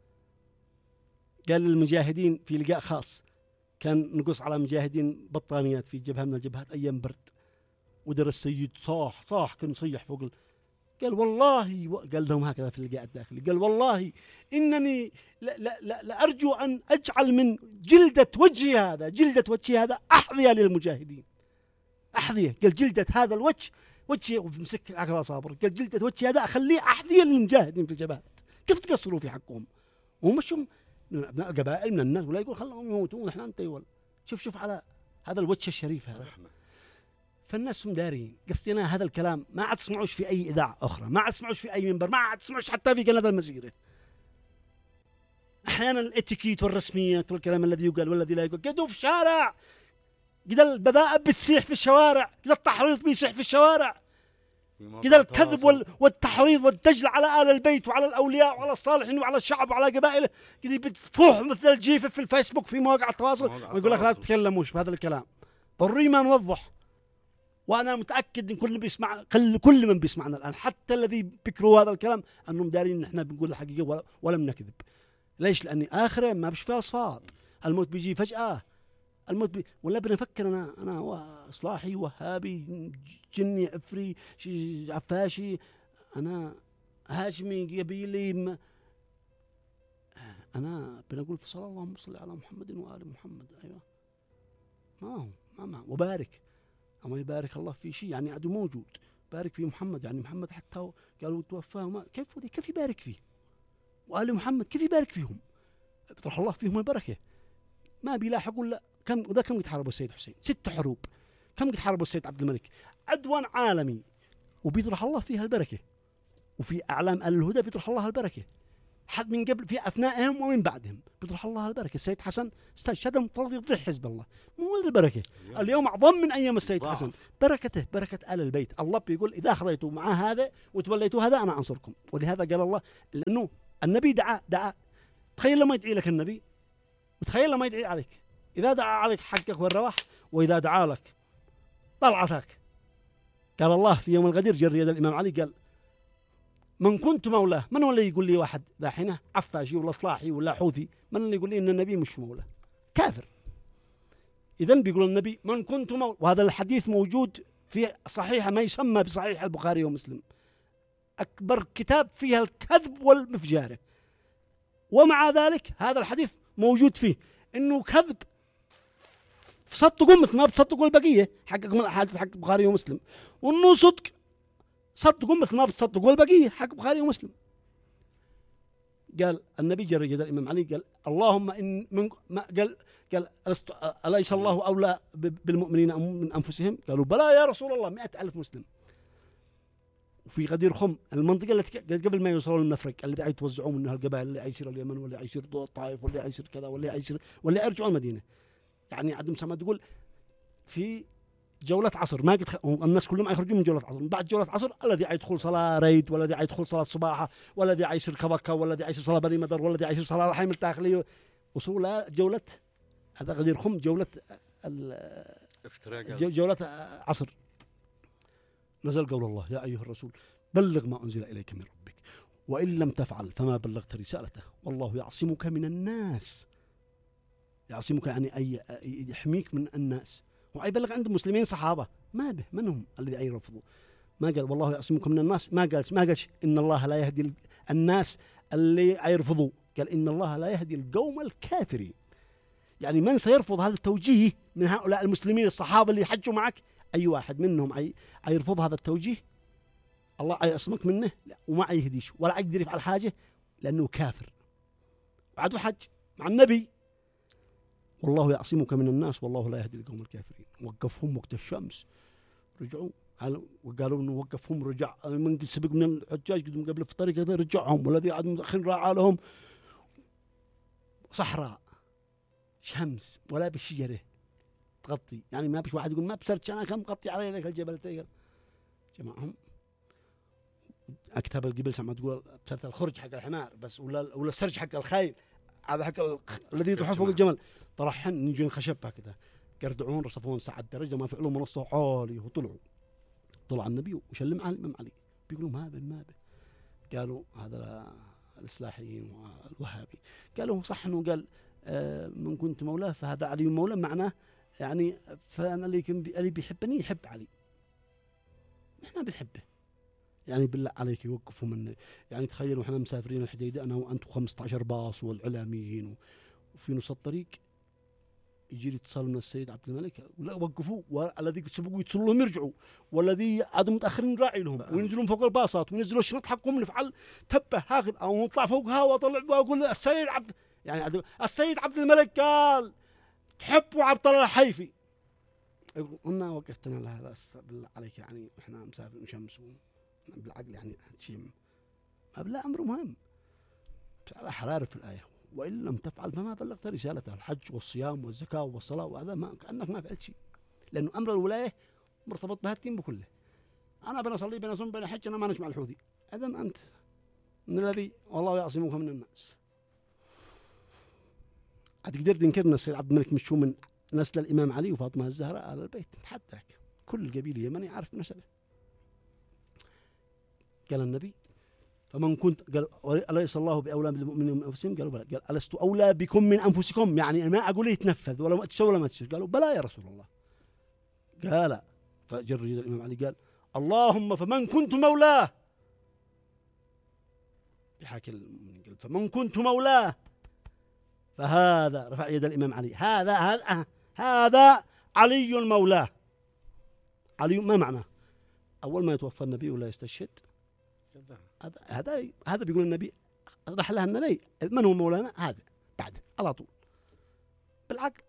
قال للمجاهدين في لقاء خاص كان نقص على مجاهدين بطانيات في جبهة من الجبهات أيام برد ودر السيد صاح صاح كان صيح فوق ال... قال والله و... قال لهم هكذا في اللقاء الداخلي قال والله إنني لا لا لا لأرجو أن أجعل من جلدة وجهي هذا جلدة وجهي هذا أحذية للمجاهدين أحذية قال جلدة هذا الوجه وجهي ومسك عقل صابر قال جلدة وجهي هذا أخليه أحذية للمجاهدين في الجبهات كيف تقصروا في حقهم ومشهم من أبناء القبائل من الناس ولا يقول خلهم يموتون إحنا نتيول شوف شوف على هذا الوجه الشريف هذا فالناس مدارين قصدنا هذا الكلام ما عاد تسمعوش في أي إذاعة أخرى ما عاد تسمعوش في أي منبر ما عاد تسمعوش حتى في قناة المسيرة أحيانا الاتيكيت والرسميات والكلام الذي يقال والذي لا يقال قدوا في الشارع قد البذاءة بتسيح في الشوارع قد التحريض بيسيح في الشوارع قد الكذب وال... والتحريض والدجل على آل البيت وعلى الأولياء وعلى الصالحين وعلى الشعب وعلى قبائله قد بتفوح مثل الجيفة في الفيسبوك في مواقع التواصل ويقول لك لا تتكلموش بهذا الكلام ضروري ما نوضح وأنا متأكد إن كل بيسمع كل كل من بيسمعنا الآن حتى الذي بيكرهوا هذا الكلام أنهم دارين إن إحنا بنقول الحقيقة ولا ولم نكذب ليش لأني آخره ما بش فيها صفات الموت بيجي فجأة الموت بي... ولا بنفكر أنا أنا إصلاحي وهابي جني عفري عفاشي أنا هاشمي قبيلي م... أنا بنقول في صلاة اللهم صل على محمد وآل محمد أيوة ما هو ما ما وبارك أما يبارك الله في شيء يعني عدو موجود بارك في محمد يعني محمد حتى قالوا توفاه ما كيف كيف يبارك فيه وآل محمد كيف يبارك فيهم بطرح الله فيهم البركة ما بيلاحقوا لا كم وذا كم قد حاربوا السيد حسين ست حروب كم قد حاربوا السيد عبد الملك عدوان عالمي وبيطرح الله فيها البركة وفي أعلام آل الهدى بيطرح الله البركة حد من قبل في أثنائهم ومن بعدهم بيطرح الله البركة. السيد حسن استشهد المفترض يضيع حزب الله، مو البركة اليوم, اليوم أعظم من أيام السيد ضعف. حسن بركته بركة آل البيت. الله بيقول إذا أخذيتوا مع هذا وتوليتوا هذا أنا أنصركم. ولهذا قال الله لأنه النبي دعا دعا تخيل لما يدعي لك النبي وتخيل لما يدعي عليك. إذا دعا عليك حقك والرواح، وإذا دعا لك طلعتك. قال الله في يوم الغدير جر يد الإمام علي قال من كنت مولاه. من هو اللي يقول لي واحد ذاحينه عفاشي ولا اصلاحي ولا حوثي من اللي يقول لي ان النبي مش مولاه؟ كافر. اذن بيقول النبي من كنت مولاه، وهذا الحديث موجود في صحيح ما يسمى بصحيح البخاري ومسلم، اكبر كتاب فيها الكذب والمفجاره، ومع ذلك هذا الحديث موجود فيه انه كذب صدقوا مثل ما بتصدقوا البقيه حقكم الاحاديث حق البخاري ومسلم، وانه صدق صدقوا مثل ما بتصدقوا البقيه حق البخاري ومسلم. قال النبي جرى يد الامام علي قال اللهم ان من ما قال قال اليس الله اولى بالمؤمنين من انفسهم؟ قالوا بلى يا رسول الله. مئة ألف مسلم. وفي غدير خم المنطقه التي قبل ما يوصلوا للمفرق اللي يتوزعون منها القبائل، اللي يعيشر اليمن واللي يعيشر الطائف واللي يعيشر كذا واللي يعيشر واللي يرجعوا المدينه. يعني عدم سما تقول في جولة عصر ما قد خ... الناس كلهم يخرجون من جولة عصر. بعد جولة عصر الذي يدخل صلاة ريد، والذي يدخل صلاة صباحة، والذي يعيشر كبكة، والذي يعيشر صلاة بني مدر، والذي يعيشر صلاة الحيم الداخلية. وصول جولة هذا غدير خم جولة ال... جولة عصر. نزل قول الله يا أيها الرسول بلغ ما أنزل إليك من ربك وإن لم تفعل فما بلغت رسالته والله يعصمك من الناس. يعصمك يعني أي يحميك من الناس. ويبلغ عند المسلمين صحابة ما به منهم الذي يرفضوا. ما قال والله يعصمك من الناس، ما قال ما قالش إن الله لا يهدي الناس اللي يرفضوا، قال إن الله لا يهدي القوم الكافرين. يعني من سيرفض هذا التوجيه من هؤلاء المسلمين الصحابة اللي حجوا معك، أي واحد منهم يرفض هذا التوجيه الله يعصمك منه وما يهديش ولا يقدر يفعل حاجة لأنه كافر. وعدوا حج مع النبي والله يعصمك من الناس والله لا يهدي القوم الكافرين. وقفهم وقت الشمس رجعوا وقالوا انه وقفهم رجع من سبق من الحجاج قدم قبل في الطريق هذا رجعهم، والذي عاد متاخر راعى لهم صحراء شمس ولا بشجره تغطي. يعني ما بش واحد يقول ما بسرت انا كم مغطي علي ذاك الجبل تيقل جماعهم اكتب الجبل سمع تقول بسرت الخرج حق الحمار بس ولا ولا السرج حق الخيل هذا حق الذي يطرح فوق الجمل طرحن نجي نخشب هكذا قردعون رصفون ساعة درجة ما فعلوا منصة عالي وطلعوا طلع النبي وشلم على الإمام علي بيقولوا ما به ما به. قالوا هذا الإصلاحيين والوهابي قالوا صح إنه قال آه من كنت مولاه فهذا علي مولاه معناه يعني فأنا اللي اللي بيحبني يحب علي إحنا بنحبه. يعني بالله عليك يوقفوا من يعني تخيلوا إحنا مسافرين الحديدة أنا وأنتم خمسة عشر باص والعلاميين وفي نص الطريق يجي اتصال من السيد عبد الملك ولا وقفوا والذي سبقوا يتصلوا لهم يرجعوا والذي عادوا متاخرين راعي لهم وينزلون فوق الباصات وينزلوا الشنط حقهم نفعل تبه هاخذ او نطلع فوقها واطلع واقول السيد عبد يعني عبد السيد عبد الملك قال تحبوا عبد الله الحيفي. قلنا وقفتنا لهذا بالله عليك يعني احنا مسافرين شمس بالعقل يعني شيء لا امر مهم على حراره في الايه وإن لم تفعل فما بلغت رسالته. الحج والصيام والزكاة والصلاة وهذا ما كأنك ما فعلت شيء لأنه أمر الولاية مرتبط بهالتين بكله. أنا بنصلي بنصوم بين حج أنا ما نسمع الحوثي إذن أنت من الذي والله يعصمك من الناس. هتقدر تنكرنا السيد عبد الملك مش هو من نسل الإمام علي وفاطمة الزهراء على البيت تحداك كل القبيلة يمني عارف نسبه. قال النبي فمن كنت قال أليس الله بأولى بالمؤمنين من أنفسهم؟ قالوا بلى. قال ألست أولى بكم من أنفسكم؟ يعني ما أقول يتنفذ ولا ما تسوي ولا ما تسوي. قالوا بلى يا رسول الله. قال فجر يد الإمام علي قال اللهم فمن كنت مولاه بحكي قال فمن كنت مولاه فهذا رفع يد الإمام علي هذا هذا هذا علي مولاه. علي ما معناه أول ما يتوفى النبي ولا يستشهد هذا هذا هذا بيقول النبي راح لها النبي من هو مولانا هذا بعد على طول بالعقل.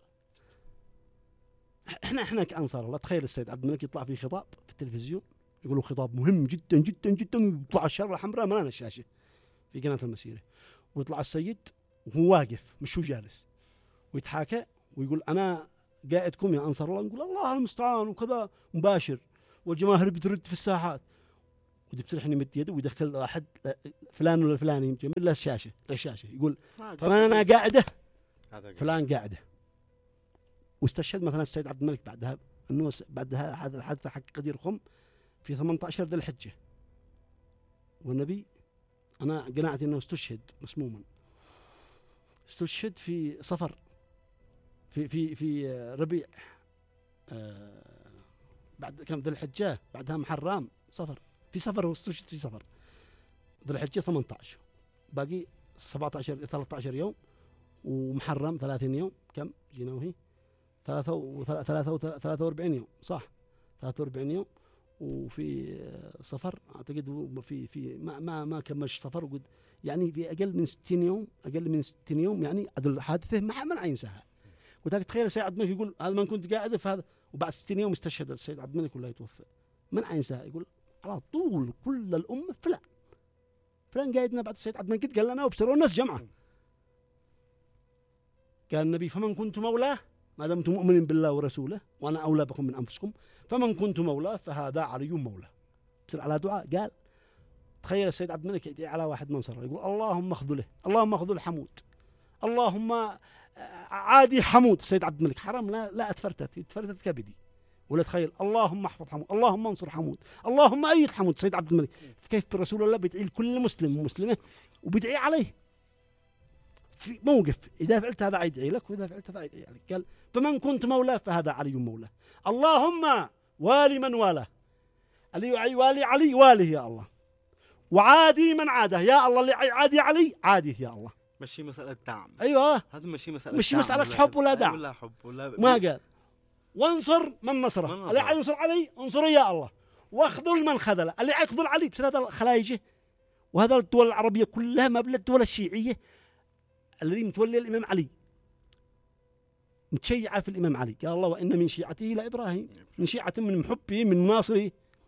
احنا احنا كأنصار الله تخيل السيد عبد الملك يطلع في خطاب في التلفزيون يقولوا خطاب مهم جدا جدا جدا يطلع الشارة الحمراء ملان الشاشة في قناة المسيرة ويطلع السيد وهو واقف مش هو جالس ويتحاكى ويقول أنا قائدكم يا أنصار الله، نقول الله المستعان وكذا مباشر، والجماهير بترد في الساحات، ودكتور حني مد يده ويدخل واحد فلان ولا فلان يمكن من الشاشة للشاشة يقول طبعا أنا قاعدة فلان قاعدة. واستشهد مثلا السيد عبد الملك بعدها أنه بعدها هذا الحادثة حق قدير خم في ثمانية عشر ذي الحجة، والنبي أنا قناعتي أنه استشهد مسموما، استشهد في صفر في في في ربيع آه بعد كم ذي الحجة بعدها محرم صفر في صفر واستشهد في صفر ذي الحجة ثمانية عشر باقي سبعة عشر ثلاثة عشر يوم ومحرم ثلاثين يوم كم جينا وهي ثلاثة وثلاثة وثلاثة وأربعين يوم صح ثلاثة وأربعين يوم، وفي صفر أعتقد في في ما ما ما كملش صفر وقد يعني في أقل من ستين يوم أقل من ستين يوم يعني عدل حادثة ما من عينساها. وذاك تخيل السيد عبد الملك يقول هذا ما كنت قاعد في هذا، وبعد ستين يوم استشهد السيد عبد الملك ولا يتوفى من عينساها، يقول على طول كل الأمة فلان فلان قاعدنا بعد السيد عبد الملك قال لنا وبصروا الناس جمعة. قال النبي فمن كنت مولاه ما دمتم مؤمنين بالله ورسوله وأنا أولى بكم من أنفسكم فمن كنت مولاه فهذا علي مولاه. بصير على دعاء قال تخيل السيد عبد الملك يدعي على واحد منصر يقول اللهم اخذله اللهم اخذل حمود اللهم عادي حمود. السيد عبد الملك حرام لا لا اتفرتت اتفرتت كبدي ولا تخيل اللهم احفظ حمود اللهم انصر حمود اللهم ايد حمود. السيد عبد الملك كيف برسول الله بيدعي لكل مسلم ومسلمه وبيدعي عليه في موقف إذا فعلت هذا يدعي لك وإذا فعلت هذا يدعي لك. قال فمن كنت مولاه فهذا علي مولاه اللهم والي من والاه علي والي علي واله يا الله وعادي من عاده يا الله اللي عادي علي عاديه يا الله. مشي مسألة دعم. أيوة هذا مشي مسألة مشي مسألة حب ولا دعم ولا حب ولا ب... ما قال وانصر من نصره اللي ينصر علي انصر يا الله واخذل من خذله اللي يخذل علي. بس هذا الخلايجه وهذا الدول العربية كلها ما بلا الدول الشيعية الذي متولي الإمام علي متشيعة في الإمام علي. قال الله وإن من شيعته لإبراهيم من شيعة من محبه من ناصره.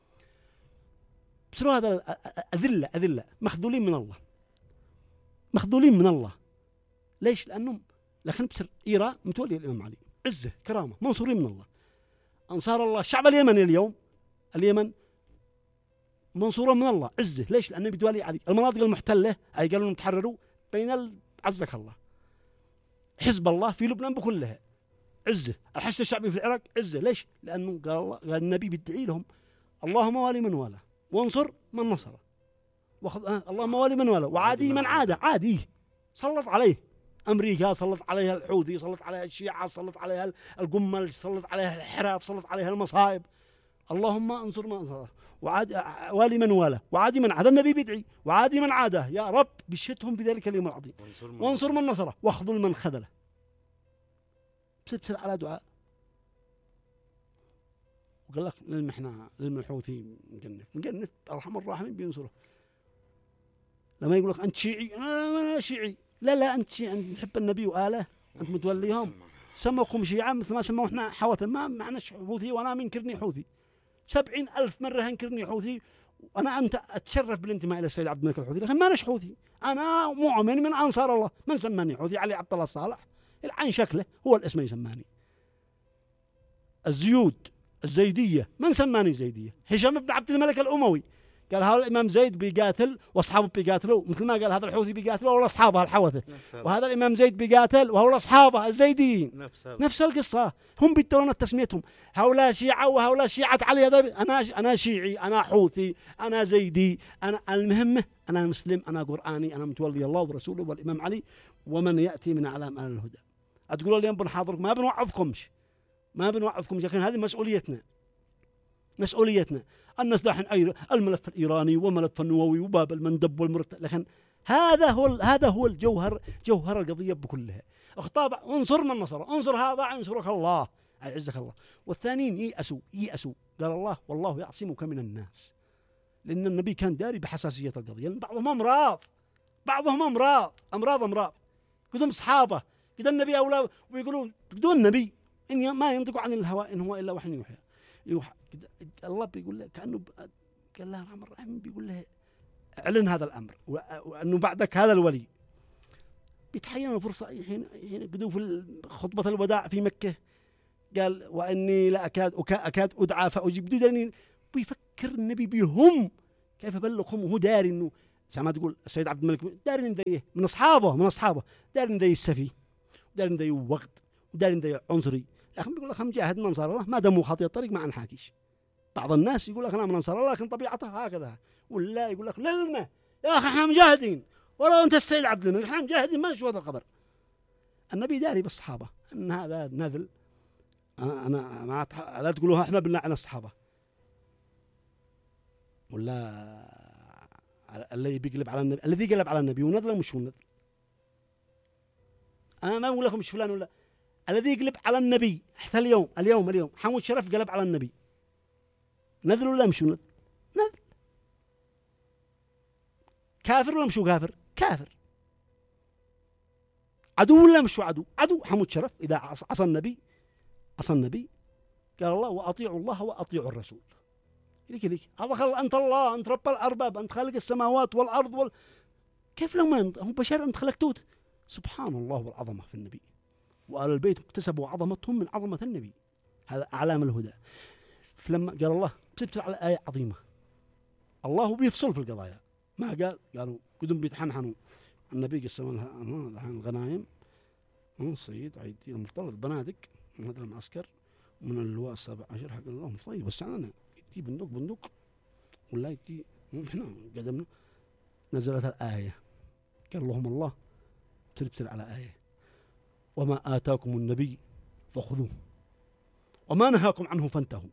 بسروا هذا أذلة أذلة مخذولين من الله مخذولين من الله. ليش؟ لأنهم لكن بسر إيران متولي الإمام علي عزة كرامة منصورين من الله. أنصار الله الشعب اليمني اليوم اليمن منصورة من الله عزة. ليش؟ لأنه بتولي علي. المناطق المحتلة أي قالوا نتحرروا بين عزك الله حزب الله في لبنان بكلها عزة. الحشد الشعبي في العراق عزة. ليش؟ لأنه قال الله قال النبي بيدعي لهم اللهم والي من والاه وانصر من نصره وخذ آه اللهم والي من والاه وعادي من عاده عادي. سلط عليه أمريكا سلط عليها الحوثي سلط عليها الشيعة سلط عليها القمل سلط عليها الحراف سلط عليها المصائب. اللهم انصر من نصره وعادي والي من والاه وعادي من عاده. النبي بيدعي وعادي من عاده يا رب بشتهم في ذلك اليوم العظيم وانصر من نصره واخذل من خذله. بسر بسر على دعاء. وقال لك للمحنا للمحوثي مقنف مقنف أرحم الراحمين بينصره. لما يقول لك أنت شيعي أنا شيعي لا لا أنت شيعي نحب النبي وآله أنت متوليهم سموكم شيعة مثل ما سموا إحنا حوثا ما معناش حوثي وأنا منكرني حوثي سبعين ألف مرة هنكرني حوثي وأنا أنت أتشرف بالانتماء إلى السيد عبد الملك الحوثي لكن ما نش حوثي أنا مؤمن من أنصار الله. من سماني حوثي؟ علي عبد الله الصالح العين شكله هو الاسم يسماني. الزيود الزيدية من سماني زيدية؟ هشام بن عبد الملك الأموي قال هذا الإمام زيد بيقاتل وأصحابه بيقاتلوا مثل ما قال هذا الحوثي بيقاتلوا ولا أصحابه الحوثة وهذا الإمام زيد بيقاتل وهؤلاء أصحابه الزيديين نفس, نفس القصة. هم بيتولون تسميتهم هؤلاء شيعة وهؤلاء شيعة علي. أنا أنا شيعي أنا حوثي أنا زيدي أنا المهمة أنا مسلم أنا قرآني أنا متولي الله ورسوله والإمام علي ومن يأتي من أعلام أهل الهدى. أتقولوا اليوم بنحاضركم ما بنوعظكمش ما بنوعظكم لكن هذه مسؤوليتنا مسؤوليتنا أن نسدح الملف الإيراني وملف النووي وباب المندب والمرتب. لكن هذا هو هذا هو الجوهر جوهر القضية بكلها. اخطاب انصر من نصر انصر هذا ينصرك الله يعزك الله. والثانيين ييأسوا ييأسوا قال الله والله يعصمك من الناس لأن النبي كان داري بحساسية القضية لأن بعضهم أمراض بعضهم أمراض أمراض أمراض قدهم أصحابه قد النبي أولى ويقولوا قدوا النبي إن ما ينطق عن الهوى إن هو إلا وحي يوحى يوحى. الله بيقول له كأنه قال له الرحمن الرحيم بيقول له اعلن هذا الأمر وأنه بعدك هذا الولي بيتحين الفرصة حين حين قدوا في خطبة الوداع في مكة قال وإني لا أكاد أكاد أدعى فأجيب دوني. بيفكر النبي بهم كيف بلغهم وهو داري إنه زي ما تقول السيد عبد الملك داري إن ذيه من أصحابه من أصحابه داري إن ذيه السفي داري إن ذيه وقت وداري إن ذيه عنصري. لكن بيقول لك هم جاهد من أنصار الله ما دموا خطية الطريق ما نحاكيش. بعض الناس يقول لك أنا من أنصار الله لكن طبيعته هكذا ولا يقول لك للنا يا أخي إحنا مجاهدين ولا أنت السيد عبد الملك إحنا مجاهدين ما نشوف هذا الخبر. النبي داري بالصحابة أن هذا نذل أنا ما أتح... لا تقولوها إحنا بنلعن الصحابة ولا الذي بيقلب على النبي الذي قلب على النبي ونذل مش ونذل. أنا ما أقول لكم مش فلان ولا الذي يقلب على النبي حتى اليوم اليوم اليوم حمود شرف قلب على النبي نذل ولا مش نذل؟ نذل. كافر ولا مش كافر؟ كافر. عدو ولا مش عدو؟ عدو. حمود شرف إذا عصى النبي عصى النبي قال الله وأطيعوا الله وأطيعوا الرسول. ليك ليك هذا خل أنت الله أنت رب الأرباب أنت خالق السماوات والأرض وال... كيف لو ما أنت هم بشر أنت خلقتوت. سبحان الله والعظمة في النبي وآل البيت اكتسبوا عظمتهم من عظمة النبي. هذا أعلام الهدى. فلما قال الله بسبت على آية عظيمة الله بيفصل في القضايا ما قال قالوا قدم بيتحنحنوا النبي قسم لها الغنايم من صيد عيدي المفترض بنادق من هذا المعسكر من اللواء السابع عشر حق الله طيب بس أنا يدي بندق بندق ولا يدي إحنا قدمنا. نزلت الآية قال لهم الله تربتل على آية وما آتاكم النبي فخذوه وما نهاكم عنه فانتهوا.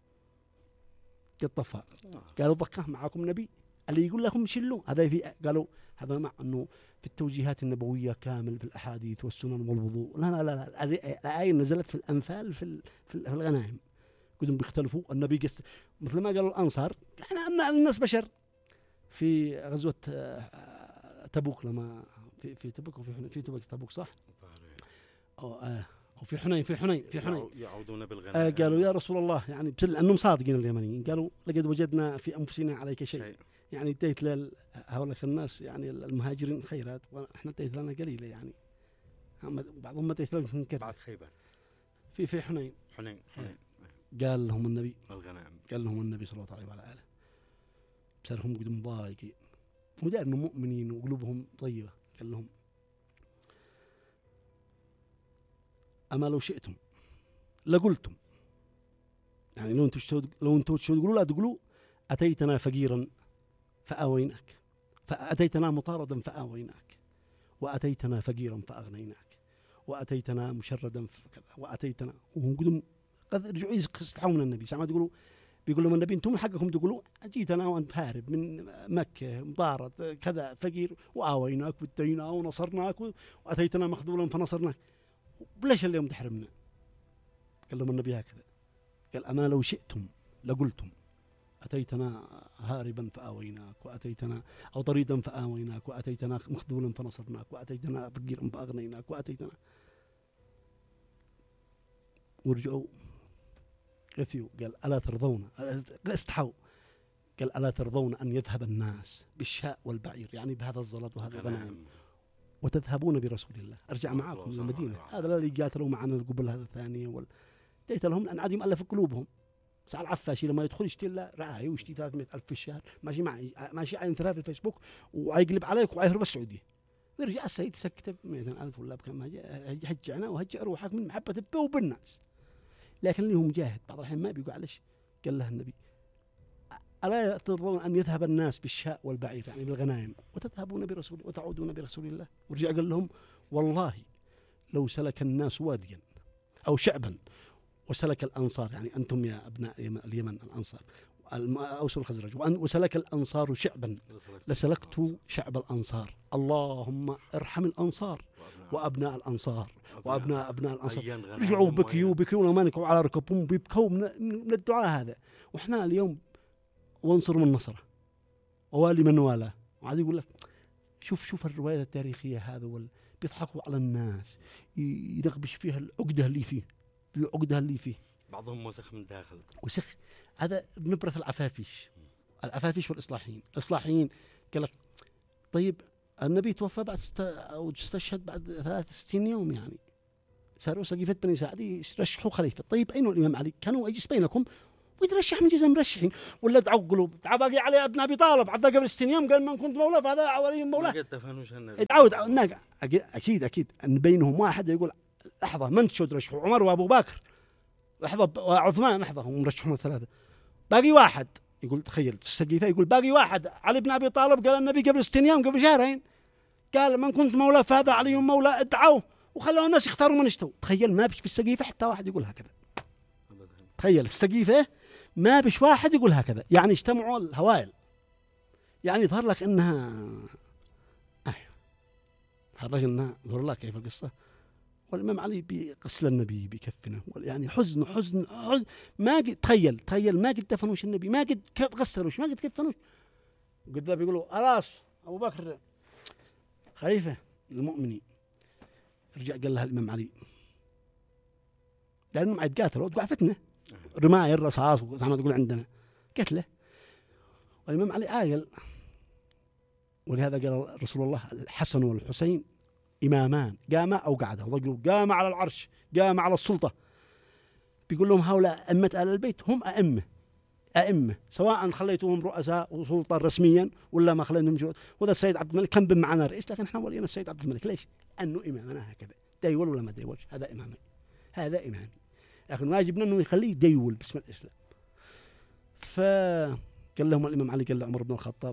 قطفها قالوا ضكه معاكم نبي اللي يقول لكم شلوا هذا في قالوا هذا مع انه في التوجيهات النبويه كامل في الاحاديث والسنن والوضوء. لا لا لا الايه نزلت في الانفال في في الغنائم كلهم بيختلفوا. النبي قست مثل ما قالوا الانصار احنا الناس بشر. في غزوه تبوك لما في في تبوك وفي في تبوك تبوك صح أو آه وفي حنين في حنين في حنين يعودون بالغنائم آه قالوا يا رسول الله يعني بسل انهم صادقين اليمنيين قالوا لقد وجدنا في انفسنا عليك شيء, شيء. يعني اديت لهؤلاء الناس يعني المهاجرين خيرات واحنا اديت لنا قليله يعني بعضهم اديت لهم بعد خيبر في في حنين حنين حنين قال لهم النبي الغنائم قال قال لهم النبي صلى الله عليه وعلى اله بسرهم قد مضايقين ودار انهم مؤمنين وقلوبهم طيبه. قال لهم أما لو شئتم لقلتم يعني لو أنتم شو لو أنتم شو تقولوا لا تقولوا أتيتنا فقيرا فآويناك فأتيتنا مطاردا فآويناك وأتيتنا فقيرا فأغنيناك وأتيتنا مشردا فكذا وأتيتنا وهم قدم قد رجعوا يستحون النبي سامع تقولوا بيقول لهم النبي أنتم حقكم تقولوا أجيتنا وأنت هارب من مكة مطارد كذا فقير وآويناك وادينا ونصرناك وأتيتنا مخذولا فنصرناك بلاش اليوم تحرمنا. قال لهم النبي هكذا قال أما لو شئتم لقلتم أتيتنا هاربا فآويناك وأتيتنا أو طريدا فآويناك وأتيتنا مخذولا فنصرناك وأتيتنا فقيرا فأغنيناك وأتيتنا ورجعوا قثيوا قال ألا ترضون استحوا قال ألا ترضون أن يذهب الناس بالشاء والبعير يعني بهذا الزلط وهذا الغنائم وتذهبون برسول الله أرجع معاكم للمدينة. هذا اللي قاتلوا معنا قبل هذا الثانية وال... جيت لهم أن عدم ألف قلوبهم. سأل العفاشي لما يدخل يشتري له رعاية ويشتري ثلاثمائة ألف في الشهر ماشي معي ماشي عين ثلاثة في الفيسبوك ويقلب عليك ويهرب السعودية ويرجع السيد يسكت مئتين ألف ولا بكم هجعنا وهجع روحك من محبة البو وبالناس. لكن اللي هو مجاهد بعض الحين ما بيقول عليش. قال له النبي ألا ترضون أن يذهب الناس بالشاء والبعير يعني بالغنائم وتذهبون برسول وتعودون برسول الله. ورجع قال لهم والله لو سلك الناس واديا أو شعبا وسلك الأنصار يعني أنتم يا أبناء اليمن الأنصار أوس الخزرج وسلك الأنصار شعبا لسلكت شعب الأنصار. اللهم ارحم الأنصار وأبناء الأنصار وأبناء أبناء الأنصار. رجعوا بكيوا بكيوا ومانكوا على ركبهم بيبكوا من الدعاء هذا. وإحنا اليوم وانصر من نصره ووالي من والاه. وعاد يقول لك شوف شوف الرواية التاريخية هذا وال بيضحكوا على الناس ينغبش فيها العقدة اللي فيه في عقدة اللي فيه بعضهم وسخ من داخل وسخ. هذا نبرة العفافيش العفافيش والإصلاحيين. الإصلاحيين قال لك طيب النبي توفى بعد ست أو استشهد بعد ثلاث وستين يوم يعني. صاروا سقيفة بني سعد يرشحوا خليفة. طيب أين الإمام علي؟ كانوا يجلس بينكم ويترشح من جزء مرشحين ولا تعقلوا تعباقي علي ابن أبي طالب عذا قبل ستين يوم قال من كنت مولاه فهذا ولي مولاه. تعود أكيد أكيد أن بينهم واحد يقول لحظة من تشود رشحوا عمر وأبو بكر لحظة وعثمان لحظة هم رشحوا الثلاثة باقي واحد يقول تخيل في السقيفة يقول باقي واحد علي بن أبي طالب قال النبي قبل ستين يوم قبل شهرين قال من كنت مولاه فهذا علي مولاه ادعوه وخلوا الناس يختاروا من اشتوا. تخيل ما بيش في السقيفة حتى واحد يقول هكذا. تخيل في السقيفة ما بيش واحد يقول هكذا. يعني اجتمعوا الهوائل يعني ظهر لك انها ايوه ظهر لك انها ظهر لك كيف القصة. والإمام علي بيغسل النبي بكفنه يعني حزن حزن حزن ما قد تخيل تخيل ما قد دفنوش النبي ما قد غسلوش ما قد كفنوش. وقد بيقولوا خلاص أبو بكر خليفة المؤمنين رجع قال لها الإمام علي لأنه ما عاد قاتلوا وقع فتنة رماية الرصاص وزي ما تقول عندنا قتله. والإمام علي عاقل ولهذا قال رسول الله الحسن والحسين إمامان قاما أو قعدا وضقلوا قام على العرش قام على السلطة. بيقول لهم هؤلاء أئمة آل البيت هم أئمة أئمة سواء خليتوهم رؤساء وسلطة رسميا ولا ما خليتهم جو. وذا السيد عبد الملك كان بمعنى رئيس لكن احنا ولينا السيد عبد الملك ليش؟ أنه إمامنا هكذا ديول ولا ما ديولش هذا إمامي هذا إمامي لكن واجبنا أنه يخليه ديول باسم الإسلام. فقال لهم الإمام علي قال لعمر بن الخطاب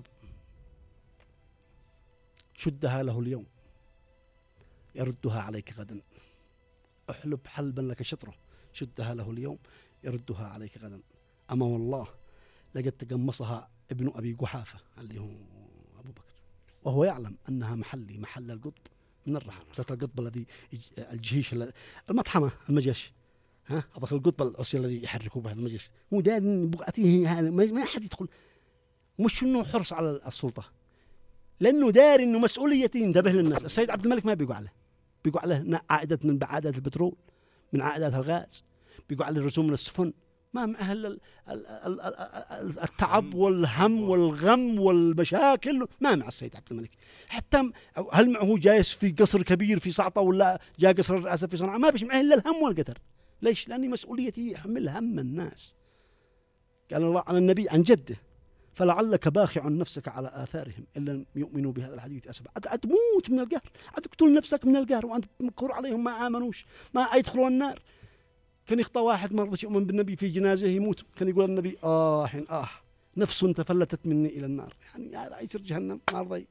شدها له اليوم يردها عليك غدا احلب حلبا لك شطره شدها له اليوم يردها عليك غدا. أما والله لقد تقمصها ابن أبي قحافة اللي هو أبو بكر وهو يعلم أنها محلي محل القطب من الرحم ذات القطب الذي الجيش المطحنة المجيش ها هذا القطب العصي الذي يحركه به المجيش هو دار بقعته هذا ما أحد يدخل مش إنه حرص على السلطة لأنه دار إنه مسؤوليته ينتبه للناس. السيد عبد الملك ما بيقع له بيقع له عائدات من عائدات البترول من عائدات الغاز بيقع له الرسوم من السفن ما معه التعب والهم والغم والمشاكل ما مع السيد عبد الملك. حتى هل معه جالس في قصر كبير في صعطة ولا جاء قصر الرئاسة في صنعاء ما بيش معه إلا الهم والقدر. ليش؟ لأني مسؤوليتي يحمل هم الناس. قال الله عن النبي عن جده فلعلك باخع نفسك على آثارهم إن لم يؤمنوا بهذا الحديث أسفا. أتموت من القهر أتقتل نفسك من القهر وأنت مكر عليهم ما آمنوش ما يدخلوا النار. كان يخطى واحد ما رضيش يؤمن بالنبي في جنازه يموت كان يقول النبي آه حين آه نفس تفلتت مني إلى النار يعني هذا يصير جهنم ما رضي.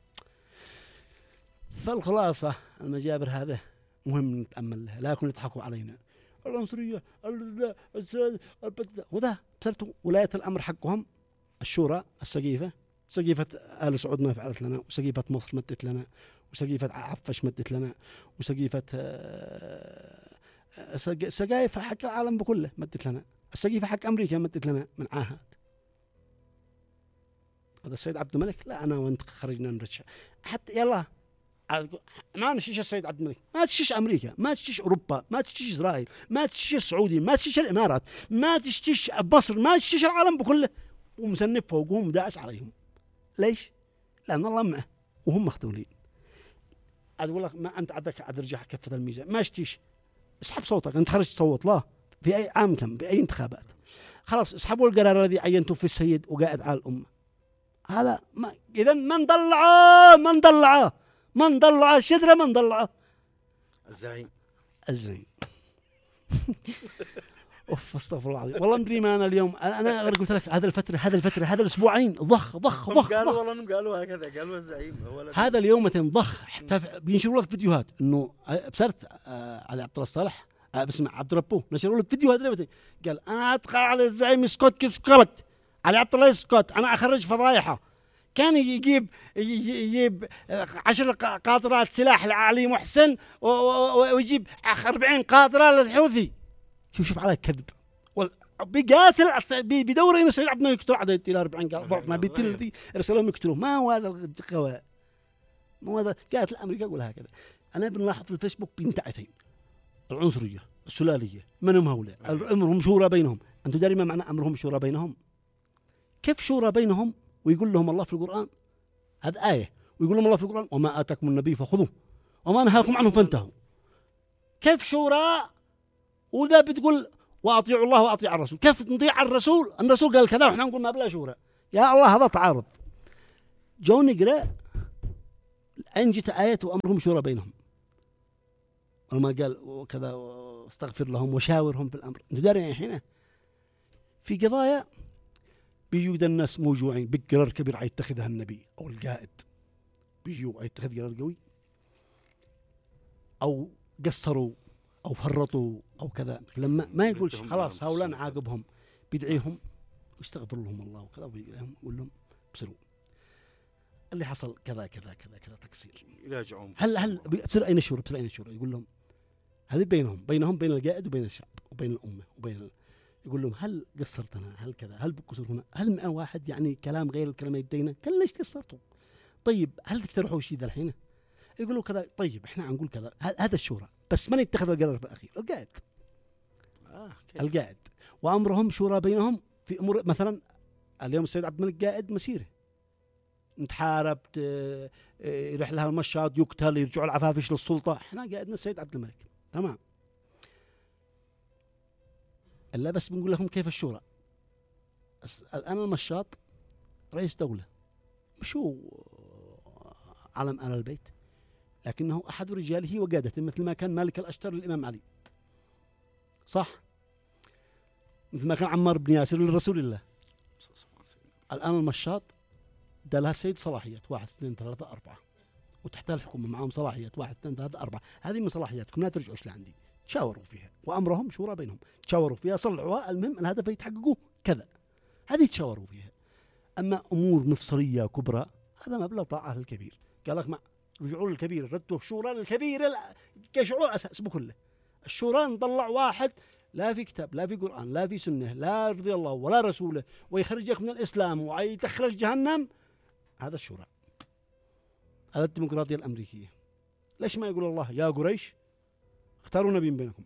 فالخلاصة المجابر هذا مهم نتأمل لها لا يكون يضحكوا علينا العنصرية وذا صرتوا ولاية الأمر حقهم الشورى السقيفة سقيفة آل سعود ما فعلت لنا وسقيفة مصر مدت لنا وسقيفة عفش مدت لنا وسقيفة سقايف حق العالم بكله مدت لنا السقيفة حق أمريكا مدت لنا من عاهد. هذا السيد عبد الملك لا أنا وأنت خرجنا نرجع حتى يلا ما نشيش السيد عبد الملك ما تشيش أمريكا ما تشيش أوروبا ما تشيش إسرائيل ما تشيش السعودي ما تشيش الإمارات ما تشيش مصر ما تشيش العالم بكله ومسنب فوقهم داعس عليهم. ليش؟ لأن الله معه وهم مخذولين. أقول لك ما أنت عندك أدرجة كفة الميزان ما تشيش اسحب صوتك أنت خرجت تصوت لا في أي عام كم بأي انتخابات خلاص اسحبوا القرار الذي عينتوا في السيد وقائد على الأمة هذا ما إذا من ضلعه من ضلعه من ضلعه شدرة من ضلعه الزعيم الزعيم أوف استغفر الله العظيم والله مدري ما أنا اليوم أنا قلت لك هذا الفترة هذا الفترة هذا الأسبوعين ضخ ضخ ضخ قالوا والله قالوا هكذا قالوا الزعيم هذا اليوم ضخ حتى بينشروا لك فيديوهات إنه بصرت على عبد الله صالح بسمع عبد ربه نشروا لك فيديوهات قال أنا أدخل على الزعيم سكوت كسكوت على عبد الله سكوت أنا أخرج فضايحه كان يجيب يجيب عشر قاطرات سلاح لعلي محسن ويجيب أربعين قاطرة للحوثي. شوف شوف على كذب بيقاتل بيدور إن السيد عبد الملك يقتل عدد إلى أربعين ضعف ما بيتل الذي رسلهم يقتلوه ما هو هذا القواء ما هو هذا قاتل أمريكا يقول هكذا. أنا بنلاحظ في الفيسبوك بنتعتين العنصرية السلالية منهم هؤلاء أمرهم شورى بينهم. أنتم دارين ما معنى أمرهم شورى بينهم؟ كيف شورى بينهم ويقول لهم الله في القرآن هذا آية ويقول لهم الله في القرآن وما آتاكم النبي فخذوه وما نهاكم عنه فانتهوا. كيف شورى وذا بتقول وأطيعوا الله وأطيع الرسول؟ كيف نطيع الرسول؟ الرسول قال كذا وإحنا نقول ما بلا شورى؟ يا الله هذا تعارض. جو نقرأ أين جت آية وأمرهم شورى بينهم، وما قال وكذا واستغفر لهم وشاورهم في الأمر. نداري الحين في قضايا بيجوا الناس موجوعين بقرار كبير عيتخذها النبي أو القائد، بيجوا عيتخذ قرار قوي أو قصروا أو فرطوا أو كذا، لما ما يقولش خلاص هؤلاء نعاقبهم، بيدعيهم ويستغفر لهم الله وكذا ويقول لهم بسروا اللي حصل كذا كذا كذا كذا تقصير يراجعون. هل هل بصير أين الشورى؟ بصير أين الشورى؟ يقول لهم هذه بينهم بينهم بين القائد وبين الشعب وبين الأمة وبين ال... يقول لهم هل قصرتنا؟ هل كذا؟ هل بقصر هنا؟ هل مع واحد يعني كلام غير الكلام يدينا؟ قال ليش قصرتوا؟ طيب هل تقترحوا شيء ذا الحين؟ يقولوا كذا. طيب احنا نقول كذا. هذا الشورى، بس من يتخذ القرار في الأخير؟ القائد. آه القائد وأمرهم شورى بينهم في أمور. مثلا اليوم السيد عبد الملك قائد مسيره، نتحارب يروح لها المشاط يقتل يرجعوا العفافش للسلطة، احنا قائدنا السيد عبد الملك تمام. إلا بس بنقول لهم كيف الشورى. الآن المشاط رئيس دولة، مشو علم آل البيت، لكنه أحد رجاله وقادته، مثل ما كان مالك الأشتر للإمام علي، صح؟ مثل ما كان عمار بن ياسر للرسول الله. الآن المشاط ده لها السيد صلاحيات واحد اثنين ثلاثة أربعة، وتحت الحكومة معهم صلاحيات واحد اثنين ثلاثة أربعة. هذه من صلاحياتكم لا ترجعوش لعندي. تشاوروا فيها وأمرهم شورى بينهم، تشاوروا فيها صلحوها، المهم الهدف يتحققوه كذا، هذه تشاوروا فيها. أما أمور مفصلية كبرى هذا مبلغ طاعة الكبير. قال لك ما رجعوا للكبير، ردوا الشورى للكبير كشعور أساس بكله. الشورى نطلع واحد لا في كتاب لا في قرآن لا في سنة لا رضي الله ولا رسوله ويخرجك من الإسلام ويدخلك جهنم، هذا الشورى. هذا الديمقراطية الأمريكية. ليش ما يقول الله يا قريش اختاروا نبي بينكم؟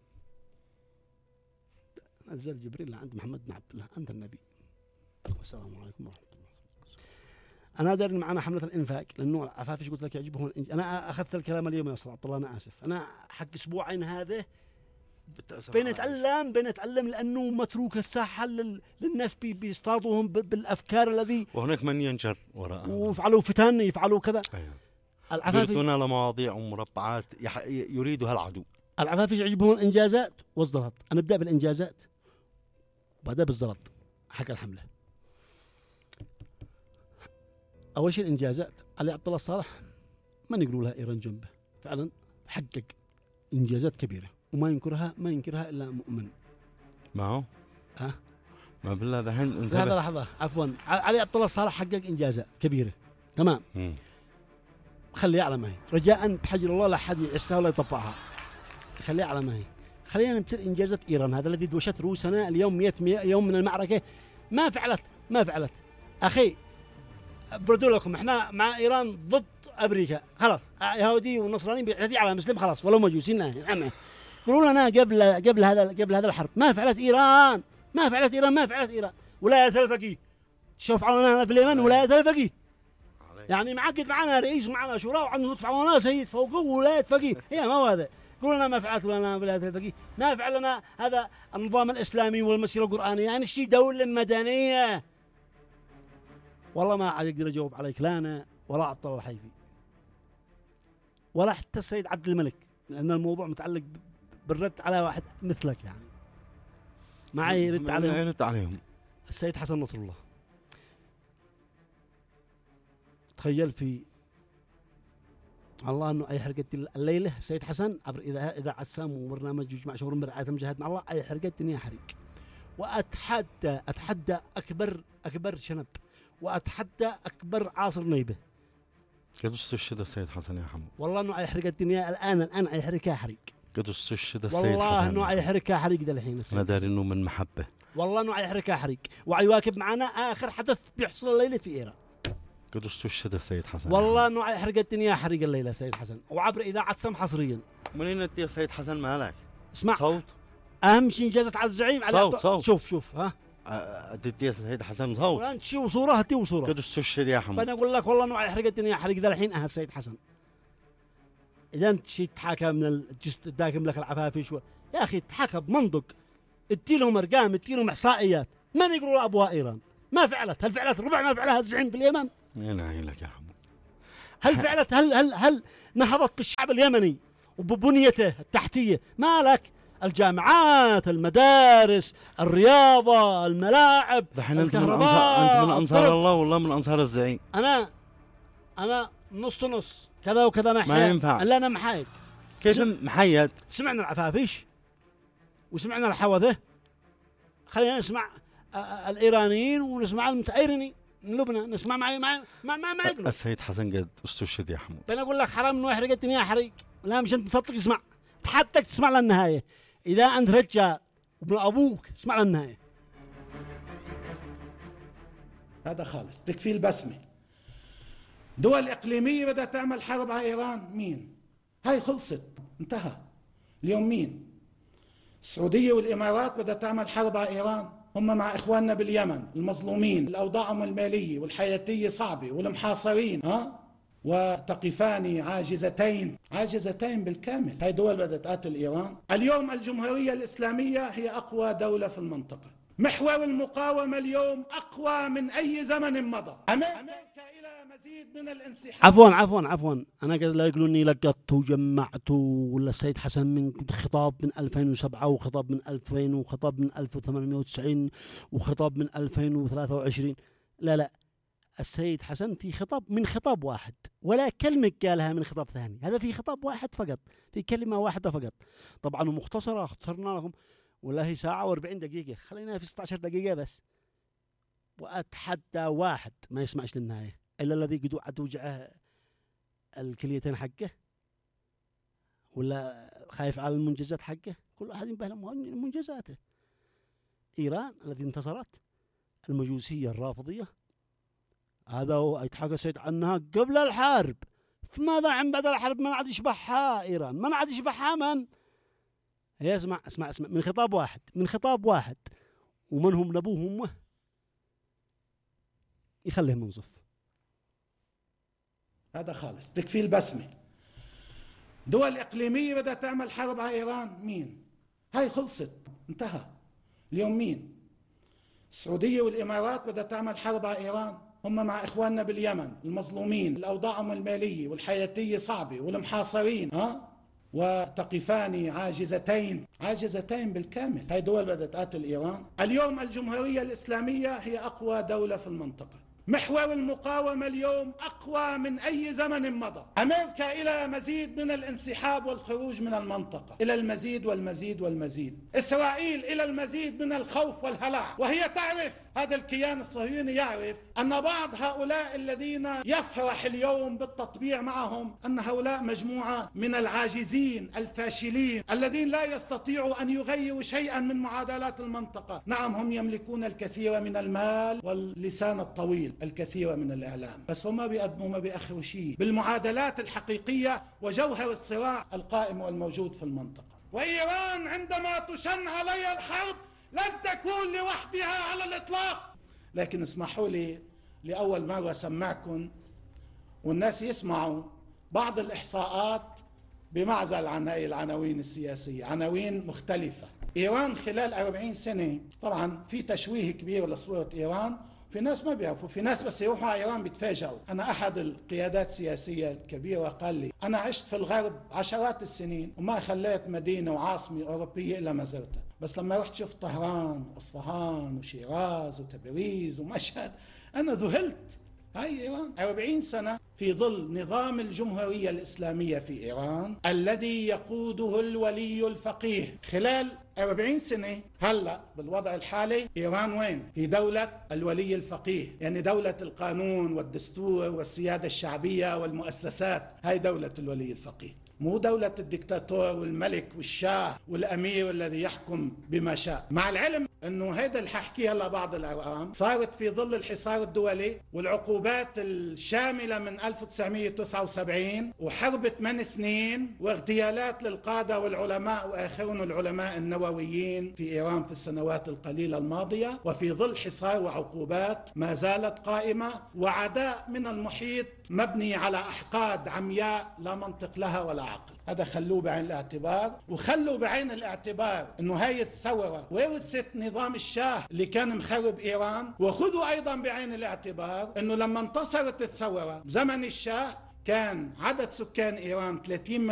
نزل جبريل عند محمد بن عبد الله أنت النبي. والسلام عليكم ورحمة الله. أنا أدري إن معنا حملة الإنفاق، لأنه عفافيش قلت لك يعجبهم الإنج... أنا أخذت الكلام اليوم يا أستاذ عبد الله، أنا آسف. أنا حق أسبوعين هذا بنتعلم بنتعلم لأنه متروك الساحة لل... للناس بي... بيصطادوهم ب... بالأفكار الذي وهناك من ينجر وراء ويفعلوا فتن يفعلوا كذا. أيوة. العفافيش يردون على مواضيع ومربعات يح... يريدها العدو. العفافيش يعجبهم الإنجازات والزلط. أنا أبدأ بالإنجازات وبعدها بالزلط حق الحملة. أول شيء الإنجازات. علي عبد الله الصالح ما نقولوا لها إيران جنبه، فعلا حقق إنجازات كبيرة وما ينكرها ما ينكرها إلا مؤمن. ما هو؟ ها؟ ما بالله ذهن. هذا لحظة عفوا. علي عبد الله الصالح حقق إنجازات كبيرة تمام. م. خليها على ما هي، رجاء بحجر الله لا أحد يعسها ولا يطبعها، خليها على ما هي. خلينا نمسك إنجازات إيران، هذا الذي دوشت روسنا اليوم مئة يوم من المعركة ما فعلت ما فعلت أخي. بردوا لكم احنا مع ايران ضد امريكا، خلاص يهودي ونصراني بيعتدي على مسلم خلاص ولو مجوسين نعم. يقولوا لنا قبل قبل هذا قبل هذا الحرب ما فعلت ايران ما فعلت ايران ما فعلت ايران ولاية الفقيه. شوف عنا في اليمن ولاية الفقيه، يعني معقد معنا رئيس معنا شورى وعنده يدفعوا سيد فوقه ولاية فقيه. هي ما هو هذا. يقولوا لنا ما فعلت لنا ولاية الفقيه، ما فعل لنا هذا النظام الاسلامي والمسيرة القرآنية، يعني شيء دولة مدنية. والله ما عاد يقدر يجاوب عليك لا أنا ولا عبد الله الحيفي ولا حتى السيد عبد الملك، لأن الموضوع متعلق بالرد على واحد مثلك، يعني معي يرد عليهم. يرد عليهم السيد حسن نصر الله. تخيل في الله أنه أي حرقة الليلة السيد حسن عبر إذا إذا عسام وبرنامج يجمع شهور برعاية مجاهد مع الله أي حرقة الدنيا حريق. وأتحدى أتحدى أكبر أكبر شنب وأتحدى أكبر عاصر نيبة. قد استشهد السيد حسن يا حمود. والله إنه يحرق الدنيا الآن الآن يحرقها حريق. قد استشهد السيد حسن. والله إنه يحرقها حريق ده الحين. أنا داري إنه من محبة. والله إنه يحرقها حريق ويواكب معنا آخر حدث بيحصل الليلة في إيران. قد استشهد السيد حسن. والله إنه يحرق الدنيا حريق الليلة السيد حسن وعبر إذاعة سم حصريا. منين أنت يا سيد حسن مالك؟ اسمع. صوت. أهم شيء إنجازت على الزعيم على صوت صوت. شوف شوف ها اديتي السيد حسن صوت ولا انت شي وصوره هاتي وصوره كده استشهد يا حمود. انا اقول لك والله نوع يحرق الدنيا يحرق ذا الحين اه السيد حسن. اذا انت شي تحاكى من الجست داكم لك العفافي شوي يا اخي تحاكى بمنطق، ادي لهم ارقام، ادي لهم احصائيات. من يقولوا ابواء ايران ما فعلت؟ هل فعلت ربع ما فعلها الزعيم في اليمن؟ ينعي لك يا حمود. هل فعلت هل هل هل نهضت بالشعب اليمني وببنيته التحتيه؟ ما لك الجامعات، المدارس، الرياضه، الملاعب، الكهرباء. انت من انصار الله والله من انصار الزعيم. انا انا نص نص كذا وكذا ناحيه. ما ينفع. الا انا محايد. كيف محيد؟ سمعنا العفافيش وسمعنا الحوذه، خلينا نسمع الايرانيين ونسمع المتايرني من لبنان، نسمع معي معي ما ما ما يقولوا. السيد حسن قد استشهد يا حمود. انا اقول لك حرام انه يحرق الدنيا يحرق. لا مش انت تصدق اسمع، تحدك تسمع للنهايه. اذا انت رجال وابن ابوك اسمع للنهايه. هذا خالص تكفي البسمه. دول اقليميه بدها تعمل حرب على ايران، مين؟ هاي خلصت انتهى. اليوم مين؟ السعوديه والامارات بدها تعمل حرب على ايران، هم مع اخواننا باليمن المظلومين، الاوضاعهم الماليه والحياتيه صعبه والمحاصرين، ها؟ وتقفان عاجزتين، عاجزتين بالكامل. هاي دول بدها تقاتل ايران. اليوم الجمهوريه الاسلاميه هي اقوى دوله في المنطقه. محور المقاومه اليوم اقوى من اي زمن مضى. امريكا الى مزيد من الانسحاب. عفوا عفوا عفوا انا لا يقولوني لقطت وجمعت ولا السيد حسن من خطاب من ألفين وسبعة وخطاب من ألفين وخطاب من ألف وثمانمئة وتسعين وخطاب من ألفين وثلاثة وعشرين. لا لا، السيد حسن في خطاب من خطاب واحد، ولا كلمة قالها من خطاب ثاني. هذا في خطاب واحد فقط، في كلمة واحدة فقط. طبعا مختصرة اخترنا لكم، ولا هي ساعة وأربعين دقيقة، خلينا في ستة عشر دقيقة بس. وأتحدى واحد ما يسمعش للنهاية إلا الذي قد وعد وجعه الكليتين حقه، ولا خايف على المنجزات حقه. كل واحد ينبه منجزاته. إيران التي انتصرت، المجوسية الرافضية، هذا هو يتحكى سيد عنها قبل الحرب. فماذا عن بعد الحرب؟ من عاد يشبهها إيران؟ من عاد يشبهها؟ من؟ هي اسمع اسمع اسمع من خطاب واحد، من خطاب واحد، ومن هم نبوه أمه يخليه منصف. هذا خالص تكفي البسمة. دول إقليمية بدها تعمل حرب على إيران، مين؟ هاي خلصت انتهى. اليوم مين؟ السعودية والإمارات بدها تعمل حرب على إيران، هم مع إخواننا باليمن المظلومين، الأوضاعهم المالية والحياتية صعبة والمحاصرين، ها؟ وتقفان عاجزتين، عاجزتين بالكامل. هاي دول بدها تقاتل إيران. اليوم الجمهورية الإسلامية هي أقوى دولة في المنطقة. محور المقاومة اليوم أقوى من أي زمن مضى. أمريكا إلى مزيد من الانسحاب والخروج من المنطقة، إلى المزيد والمزيد والمزيد. إسرائيل إلى المزيد من الخوف والهلع، وهي تعرف، هذا الكيان الصهيوني يعرف أن بعض هؤلاء الذين يفرح اليوم بالتطبيع معهم أن هؤلاء مجموعة من العاجزين الفاشلين الذين لا يستطيعوا أن يغيروا شيئا من معادلات المنطقة. نعم هم يملكون الكثير من المال واللسان الطويل، الكثير من الإعلام، بس هم ما بيقدموا ما بيأخروا شيء بالمعادلات الحقيقية وجوهر الصراع القائم والموجود في المنطقة. وإيران عندما تشن عليها الحرب لن تكون لوحدها على الإطلاق. لكن اسمحوا لي لأول مرة سمعكم والناس يسمعوا بعض الإحصاءات بمعزل عن هذه العناوين السياسية، عناوين مختلفة. إيران خلال أربعين سنة، طبعا في تشويه كبير لصورة إيران، في ناس ما بيعرفوا، في ناس بس يروحوا على إيران بيتفاجئوا. أنا أحد القيادات السياسية الكبيرة قال لي أنا عشت في الغرب عشرات السنين وما خليت مدينة وعاصمة أوروبية إلا ما زرتها، بس لما رحت شفت طهران وأصفهان وشيراز وتبريز ومشهد أنا ذهلت. هاي إيران أربعين سنة في ظل نظام الجمهورية الإسلامية في إيران الذي يقوده الولي الفقيه. خلال أربعين سنة هلأ بالوضع الحالي إيران وين؟ في دولة الولي الفقيه، يعني دولة القانون والدستور والسيادة الشعبية والمؤسسات. هاي دولة الولي الفقيه، مو دولة الدكتاتور والملك والشاه والأمير الذي يحكم بما شاء. مع العلم انه هيدا اللي ححكيها هلا بعض الارقام صارت في ظل الحصار الدولي والعقوبات الشامله من ألف وتسعمئة وتسعة وسبعين وحرب ثمان سنين واغتيالات للقاده والعلماء واخرهم العلماء النوويين في ايران في السنوات القليله الماضيه، وفي ظل حصار وعقوبات ما زالت قائمه وعداء من المحيط مبني على احقاد عمياء لا منطق لها ولا عقل. هذا خلوه بعين الاعتبار، وخلوا بعين الاعتبار انه هاي الثوره ورثت نظام الشاه اللي كان مخرب ايران، وخذوا ايضا بعين الاعتبار انه لما انتصرت الثوره بزمن الشاه كان عدد سكان ايران ثلاثين